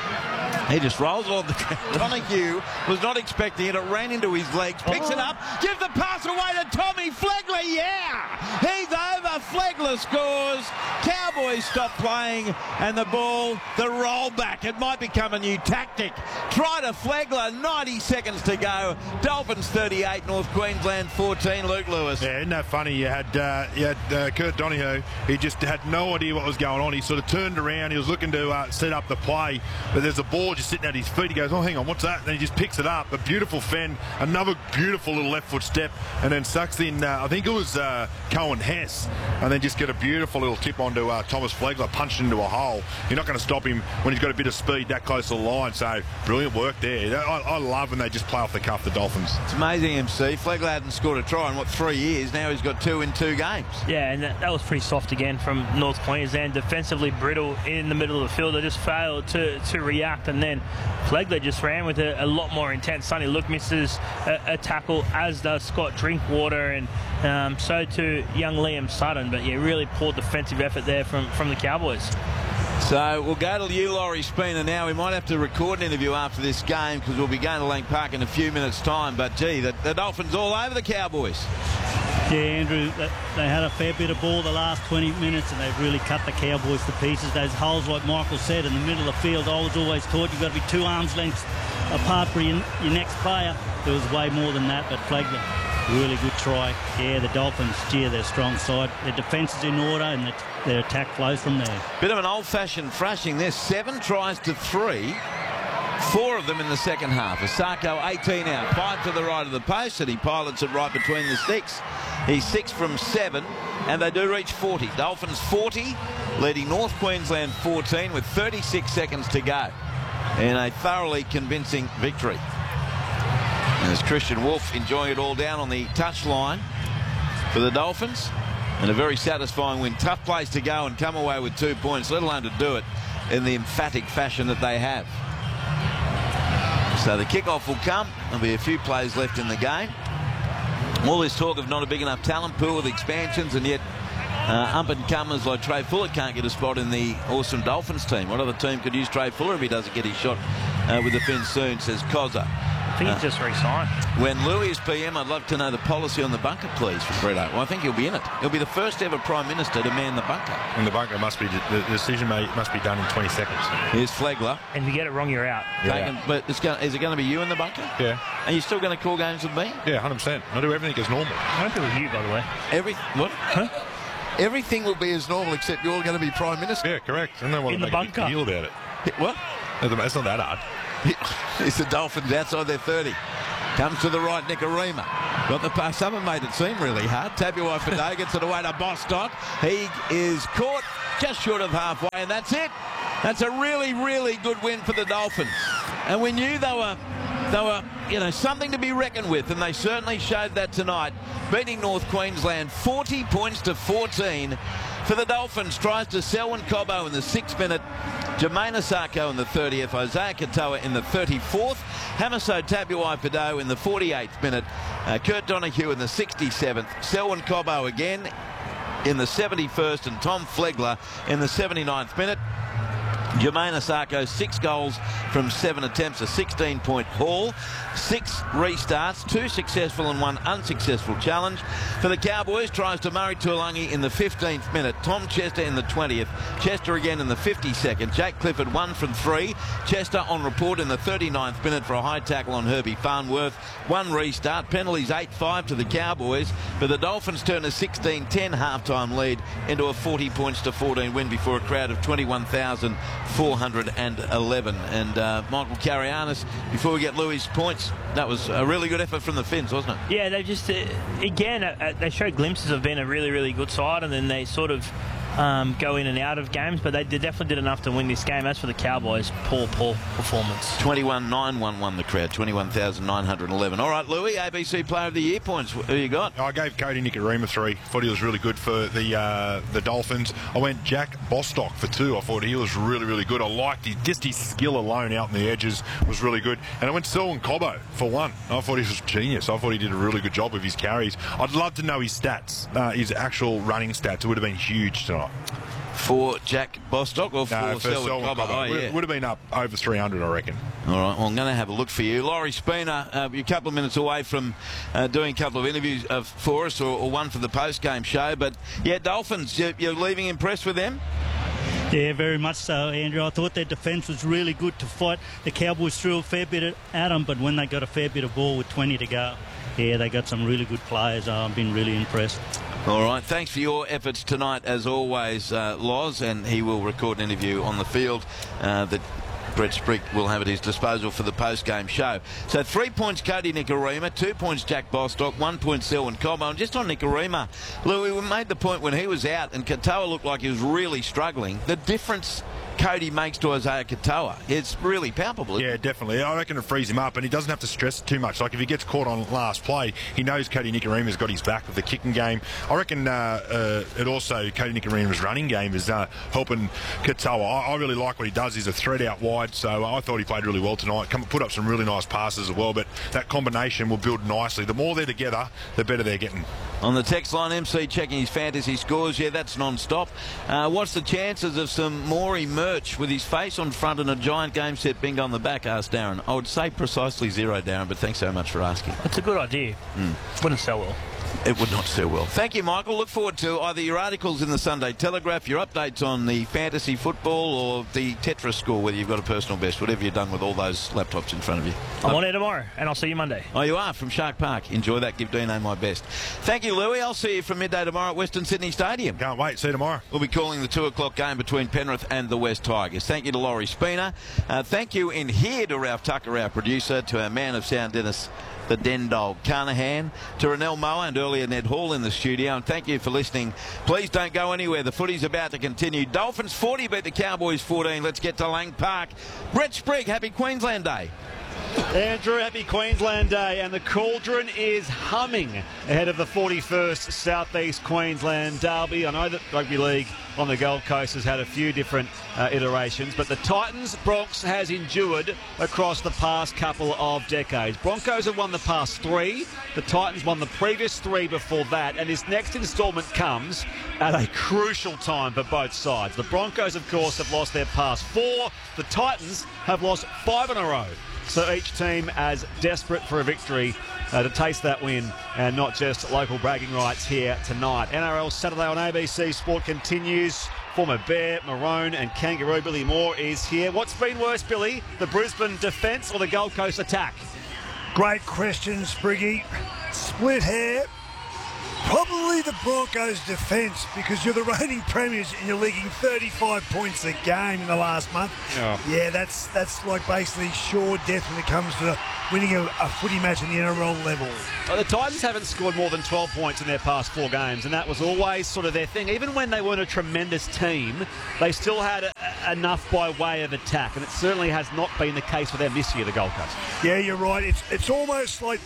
He just rolls on the ground. Donahue was not expecting it. It ran into his legs, picks it up, gives the pass away to Tommy Flegler. Yeah! He's over. Flegler scores. Cowboys stop playing, and the ball, the roll back. It might become a new tactic. Try to Flegler, ninety seconds to go. Dolphins thirty-eight, North Queensland fourteen. Luke Lewis. Yeah, isn't that funny? You had uh, you had uh, Kurt Donahue. He just had no idea what was going on. He sort of turned around. He was looking to uh, set up the play, but there's a ball just sitting at his feet. He goes, "Oh, hang on, what's that?" And then he just picks it up. A beautiful fend, another beautiful little left foot step, and then sucks in. Uh, I think it was uh, Cohen Hess, and then just get a beautiful little tip onto uh, Thomas Flegler, punched into a hole. You're not going to stop him when he's got a bit of speed that close to the line. So brilliant work there. I, I love when they just play off the cuff, the Dolphins. It's amazing, M C. Flegler hadn't scored a try in, what, three years? Now he's got two in two games. Yeah, and that, that was pretty soft again from North Queensland. Defensively brittle in the middle of the field. They just failed to, to react, and then Flegler just ran with a, a lot more intent. Sonny Luke misses a, a tackle, as does Scott Drinkwater, and um, so too young Liam Sutton. But yeah, really poor defensive effort there from, from the Cowboys. So we'll go to you, Laurie Spooner, now. We might have to record an interview after this game because we'll be going to Lang Park in a few minutes' time. But, gee, the, the Dolphins all over the Cowboys. Yeah, Andrew, they, they had a fair bit of ball the last twenty minutes, and they've really cut the Cowboys to pieces. Those holes, like Michael said, in the middle of the field, I was always taught you've got to be two arms lengths apart for your, your next player. There was way more than that, but Flegler, really good try. Yeah, the Dolphins, gee, they're a strong side. Their defence is in order, and the, their attack flows from there. Bit of an old-fashioned thrashing there. Seven tries to three. Four of them in the second half. Asako eighteen out, five to the right of the post, and he pilots it right between the sticks. He's six from seven, and they do reach forty. Dolphins forty, leading North Queensland fourteen with thirty-six seconds to go in a thoroughly convincing victory. And there's Christian Wolf enjoying it all down on the touchline for the Dolphins, and a very satisfying win. Tough place to go and come away with two points, let alone to do it in the emphatic fashion that they have. So the kickoff will come. There'll be a few plays left in the game. All this talk of not a big enough talent pool with expansions, and yet uh, up-and-comers like Trey Fuller can't get a spot in the awesome Dolphins team. What other team could use Trey Fuller if he doesn't get his shot uh, with the Finns soon, says Cozza. I think he's uh, just re-signed. When Louis is P M, I'd love to know the policy on the bunker, please, from Brett Oak. Well, I think he'll be in it. He'll be the first ever Prime Minister to man the bunker. And the bunker must be, the decision may, must be done in twenty seconds. Here's Flegler. And if you get it wrong, you're out. Yeah. Taken, but it's going, is it going to be you in the bunker? Yeah. Are you still going to call games with me? Yeah, one hundred percent. I'll do everything as normal. I don't think with you, by the way. Every, what? Huh? Everything will be as normal except you're going to be Prime Minister. Yeah, correct. I don't want in to the make bunker. a big deal about it. What? It's not that hard. It's the Dolphins outside their thirty. Comes to the right, Nikorima. Got the pass. Someone made it seem really hard. Tabuai Fidei gets it away to Bostock. He is caught just short of halfway, and that's it. That's a really, really good win for the Dolphins. And we knew they were, they were, you know, something to be reckoned with, and they certainly showed that tonight, beating North Queensland forty points to fourteen. For the Dolphins, tries to Selwyn Cobbo in the sixth minute, Jermaine Asako in the thirtieth, Isaiah Katoa in the thirty-fourth, Hamiso Tabuai Fidei in the forty-eighth minute, uh, Kurt Donahue in the sixty-seventh, Selwyn Cobbo again in the seventy-first, and Tom Flegler in the seventy-ninth minute. Jermaine Asako, six goals from seven attempts, a sixteen-point haul, six restarts, two successful and one unsuccessful challenge. For the Cowboys, tries to Murray Tuolangi in the fifteenth minute, Tom Chester in the twentieth, Chester again in the fifty-second, Jake Clifford one from three, Chester on report in the thirty-ninth minute for a high tackle on Herbie Farnworth, one restart, penalties eight five to the Cowboys, but the Dolphins turn a sixteen ten halftime lead into a forty points to fourteen win before a crowd of twenty-one thousand four hundred eleven. And uh, Michael Carianis, before we get Louis' points, that was a really good effort from the Finns, wasn't it? Yeah, they just, uh, again, uh, they showed glimpses of being a really, really good side, and then they sort of um, go in and out of games, but they did, definitely did enough to win this game. As for the Cowboys, poor, poor performance. twenty-one nine one won the crowd, twenty-one thousand nine hundred eleven. All right, Louis, A B C Player of the Year points. Who you got? I gave Cody Nikorima three. Thought he was really good for the uh, the Dolphins. I went Jack Bostock for two. I thought he was really, really good. I liked his, just his skill alone out in the edges was really good. And I went Selwyn Cobbo for one. I thought he was genius. I thought he did a really good job with his carries. I'd love to know his stats, uh, his actual running stats. It would have been huge tonight. For Jack Bostock or for, no, for Selwyn Cobbo? Oh, yeah. Would have been up over three hundred, I reckon. All right, well, I'm going to have a look for you. Laurie Spooner, uh, you're a couple of minutes away from uh, doing a couple of interviews uh, for us, or, or one for the post-game show. But, yeah, Dolphins, you're, you're leaving impressed with them? Yeah, very much so, Andrew. I thought their defence was really good to fight. The Cowboys threw a fair bit at them, but when they got a fair bit of ball with twenty to go, yeah, they got some really good players. I've been really impressed. All right, thanks for your efforts tonight, as always, uh, Loz, and he will record an interview on the field uh, that Brett Sprick will have at his disposal for the post-game show. So three points Cody Nikorima, two points Jack Bostock, one point Selwyn Cobbo. And just on Nikorima, Louis, we made the point when he was out and Katoa looked like he was really struggling. The difference Cody makes to Isaiah Katoa, it's really palpable. Yeah, definitely. I reckon it frees him up, and he doesn't have to stress too much. Like if he gets caught on last play, he knows Cody Nikorima's got his back with the kicking game. I reckon uh, uh, it also Cody Nikorima's running game is uh, helping Katoa. I, I really like what he does. He's a threat out wide, so I thought he played really well tonight. Come put up some really nice passes as well, but that combination will build nicely. The more they're together, the better they're getting. On the text line, M C checking his fantasy scores. Yeah, that's non-stop. Uh, what's the chances of some Maury merch with his face on front and a giant game set bingo on the back, asked Darren. I would say precisely zero, Darren, but thanks so much for asking. It's a good idea. Mm. Wouldn't sell well. It would not sell well. Thank you, Michael. Look forward to either your articles in the Sunday Telegraph, your updates on the fantasy football, or the Tetris score, whether you've got a personal best, whatever you've done with all those laptops in front of you. I'm on air tomorrow, and I'll see you Monday. Oh, you are, from Shark Park. Enjoy that. Give Dino my best. Thank you, Louis. I'll see you from midday tomorrow at Western Sydney Stadium. Can't wait. See you tomorrow. We'll be calling the two o'clock game between Penrith and the West Tigers. Thank you to Laurie Spina. Uh, thank you in here to Ralph Tucker, our producer, to our man of sound, Dennis the Den Dog Carnahan, to Renell Moa and earlier Ned Hall in the studio, and thank you for listening. Please don't go anywhere. The footy's about to continue. Dolphins forty beat the Cowboys fourteen. Let's get to Lang Park. Brett Sprigg, happy Queensland Day. Andrew, happy Queensland Day, and the cauldron is humming ahead of the forty-first South East Queensland Derby. I know that Rugby League on the Gold Coast has had a few different uh, iterations, but the Titans Bronx has endured across the past couple of decades. Broncos have won the past three, the Titans won the previous three before that, and this next instalment comes at a crucial time for both sides. The Broncos, of course, have lost their past four. The Titans have lost five in a row. So each team as desperate for a victory uh, to taste that win, and not just local bragging rights here tonight. N R L Saturday on A B C Sport continues. Former Bear, Maroon and Kangaroo Billy Moore is here. What's been worse, Billy, the Brisbane defence or the Gold Coast attack? Great question, Spriggy. Split hair. Probably the Broncos' defence, because you're the reigning premiers and you're leaking thirty-five points a game in the last month. Oh. Yeah, that's that's like basically sure death when it comes to winning a, a footy match at the N R L level. Well, the Titans haven't scored more than twelve points in their past four games, and that was always sort of their thing. Even when they weren't a tremendous team, they still had a, a, enough by way of attack, and it certainly has not been the case for them this year, the Gold Coast. Yeah, you're right. It's it's almost like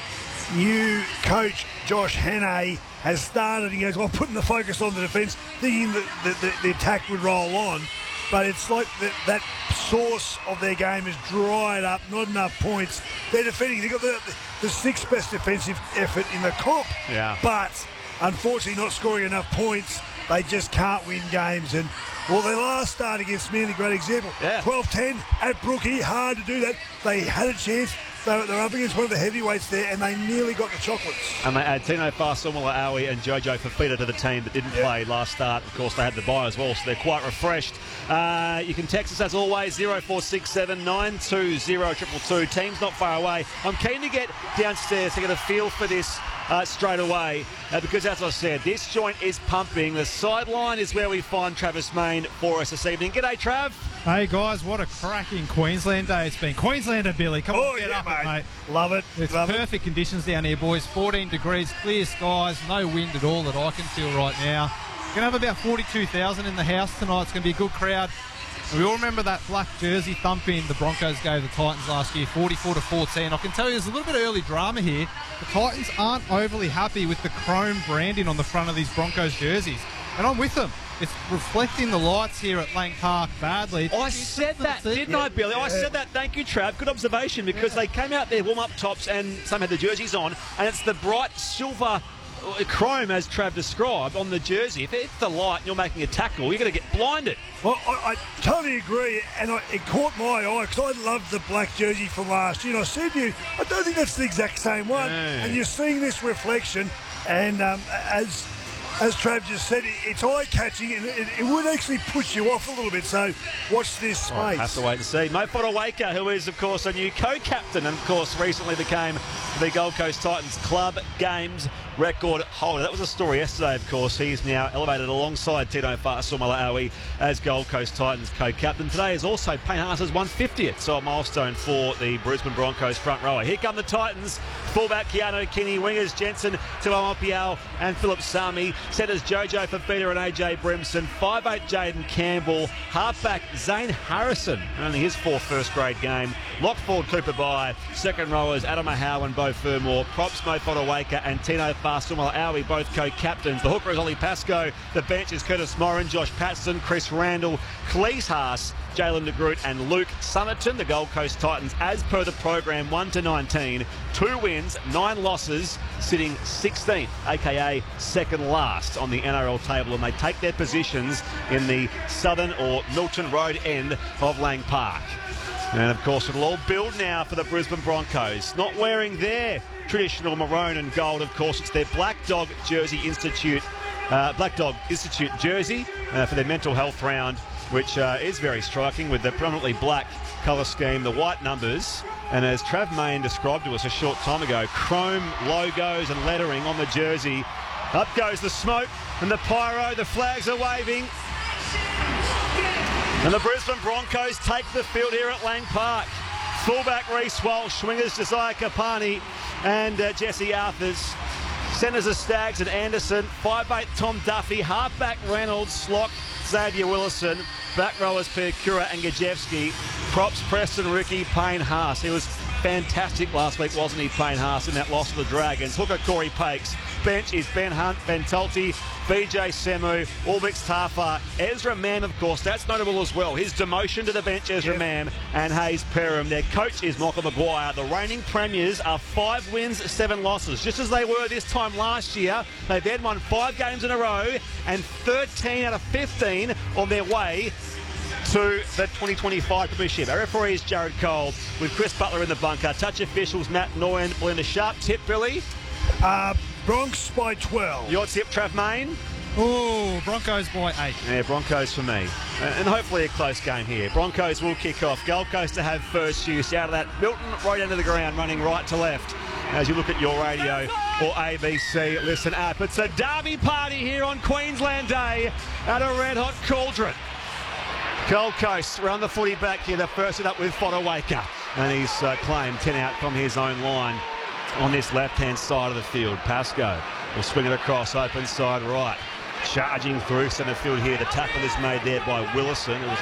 new coach Josh Hannay has started. He goes, well, putting the focus on the defence, thinking that the, the, the attack would roll on. But it's like the, that source of their game has dried up, not enough points. They're defending. They've got the, the sixth best defensive effort in the comp. Yeah. But unfortunately not scoring enough points. They just can't win games. And, well, their last start against Manly, great example. Yeah. twelve ten at Brookie, hard to do that. They had a chance. They're, they're up against one of the heavyweights there, and they nearly got the chocolates. And they add Tino Fa'asuamaleaui and Jojo Fafita to the team that didn't yeah. play last start. Of course, they had the bye as well, so they're quite refreshed. Uh, you can text us, as always, zero four six seven, nine two zero, two two two. Team's not far away. I'm keen to get downstairs to get a feel for this uh, straight away, uh, because, as I said, this joint is pumping. The sideline is where we find Travis Main for us this evening. G'day, Trav. Hey guys, what a cracking Queensland day it's been. Queenslander Billy, come oh, on, get yeah, up mate. it, mate. Love it. It's Love perfect it. conditions down here, boys. fourteen degrees, clear skies, no wind at all that I can feel right now. Going to have about forty-two thousand in the house tonight. It's going to be a good crowd. And we all remember that black jersey thumping the Broncos gave the Titans last year, forty-four to fourteen. I can tell you there's a little bit of early drama here. The Titans aren't overly happy with the chrome branding on the front of these Broncos jerseys. And I'm with them. It's reflecting the lights here at Lang Park badly. I said that, didn't I, Billy? I said that. Thank you, Trav. Good observation, because they came out there warm-up tops and some had the jerseys on, and it's the bright silver chrome, as Trav described, on the jersey. If it's the light and you're making a tackle, you're going to get blinded. Well, I, I totally agree, and I, it caught my eye because I loved the black jersey from last year. And I said to you, I don't think that's the exact same one. No. And you're seeing this reflection, and um, as... As Trav just said, it's eye-catching, and it, it would actually push you off a little bit, so watch this space. Oh, have to wait and see. Mo Fotuaika, who is, of course, a new co-captain, and, of course, recently became the Gold Coast Titans club games record holder. That was a story yesterday, of course. He's now elevated alongside Tino Fa'asuamaleaui as Gold Coast Titans co-captain. Today is also Payne Haas's one hundred fiftieth, so a milestone for the Brisbane Broncos front rower. Here come the Titans. Fullback Keanu Kinney, wingers Jensen, Tuamo Piao and Philip Sami. Centres Jojo Fafita and A J Brimson. five eight Jaden Campbell. Halfback Zane Harrison, only his fourth first grade game. Lock forward Cooper Bye. Second rowers Adam Ahau and Bo Fermor. Props Mo Fotuaika and Tino Fa'asuamaleaui, both co-captains. The hooker is Ollie Pascoe. The bench is Curtis Morin, Josh Patson, Chris Randall, Cleese Haas Jalen de Groot and Luke Summerton. The Gold Coast Titans, as per the program, one to nineteen. Two wins, nine losses, sitting sixteenth, aka second last on the N R L table, and they take their positions in the southern or Milton Road end of Lang Park. And of course it'll all build now for the Brisbane Broncos, not wearing their traditional maroon and gold. Of course, it's their Black Dog Jersey Institute, uh, Black Dog Institute jersey uh, for their mental health round, which uh, is very striking with the predominantly black colour scheme, the white numbers, and as Trav Main described to us a short time ago, chrome logos and lettering on the jersey. Up goes the smoke and the pyro, the flags are waving. And the Brisbane Broncos take the field here at Lang Park. Fullback Reece Walsh, swingers Josiah Kapani and uh, Jesse Arthurs. Centres are Staggs and Anderson. five eight Tom Duffy. Halfback Reynolds, Slock, Xavier Willison. Back rowers Percura and Gajewski. Props Preston Ricky, Payne Haas. He was fantastic last week, wasn't he, Payne Haas, in that loss to the Dragons. Hooker Corey Pakes. Bench is Ben Hunt, Ben Tulty, B J Semu, Albix Tafar, Ezra Mann, of course, that's notable as well. His demotion to the bench, Ezra yep. Mann, and Hayes Perham. Their coach is Michael Maguire. The reigning premiers are five wins, seven losses, just as they were this time last year. They then won five games in a row and thirteen out of fifteen on their way to the twenty twenty-five Premiership. Our referee is Jared Cole with Chris Butler in the bunker. Touch officials Matt Noyen, Belinda Sharp. Tip, Billy? Uh, Bronx by twelve. Your tip, Trav Main? Oh, Broncos by eight. Yeah, Broncos for me. And hopefully a close game here. Broncos will kick off. Gold Coast to have first use out of that Milton right into the ground, running right to left. As you look at your radio or A B C, listen up. It's a derby party here on Queensland Day at a red-hot cauldron. Gold Coast round the footy back here. They're first it up with Fodawaker. And he's uh, claimed ten out from his own line on this left-hand side of the field. Pascoe will swing it across, open side right. Charging through centre field here. The tackle is made there by Willison. It was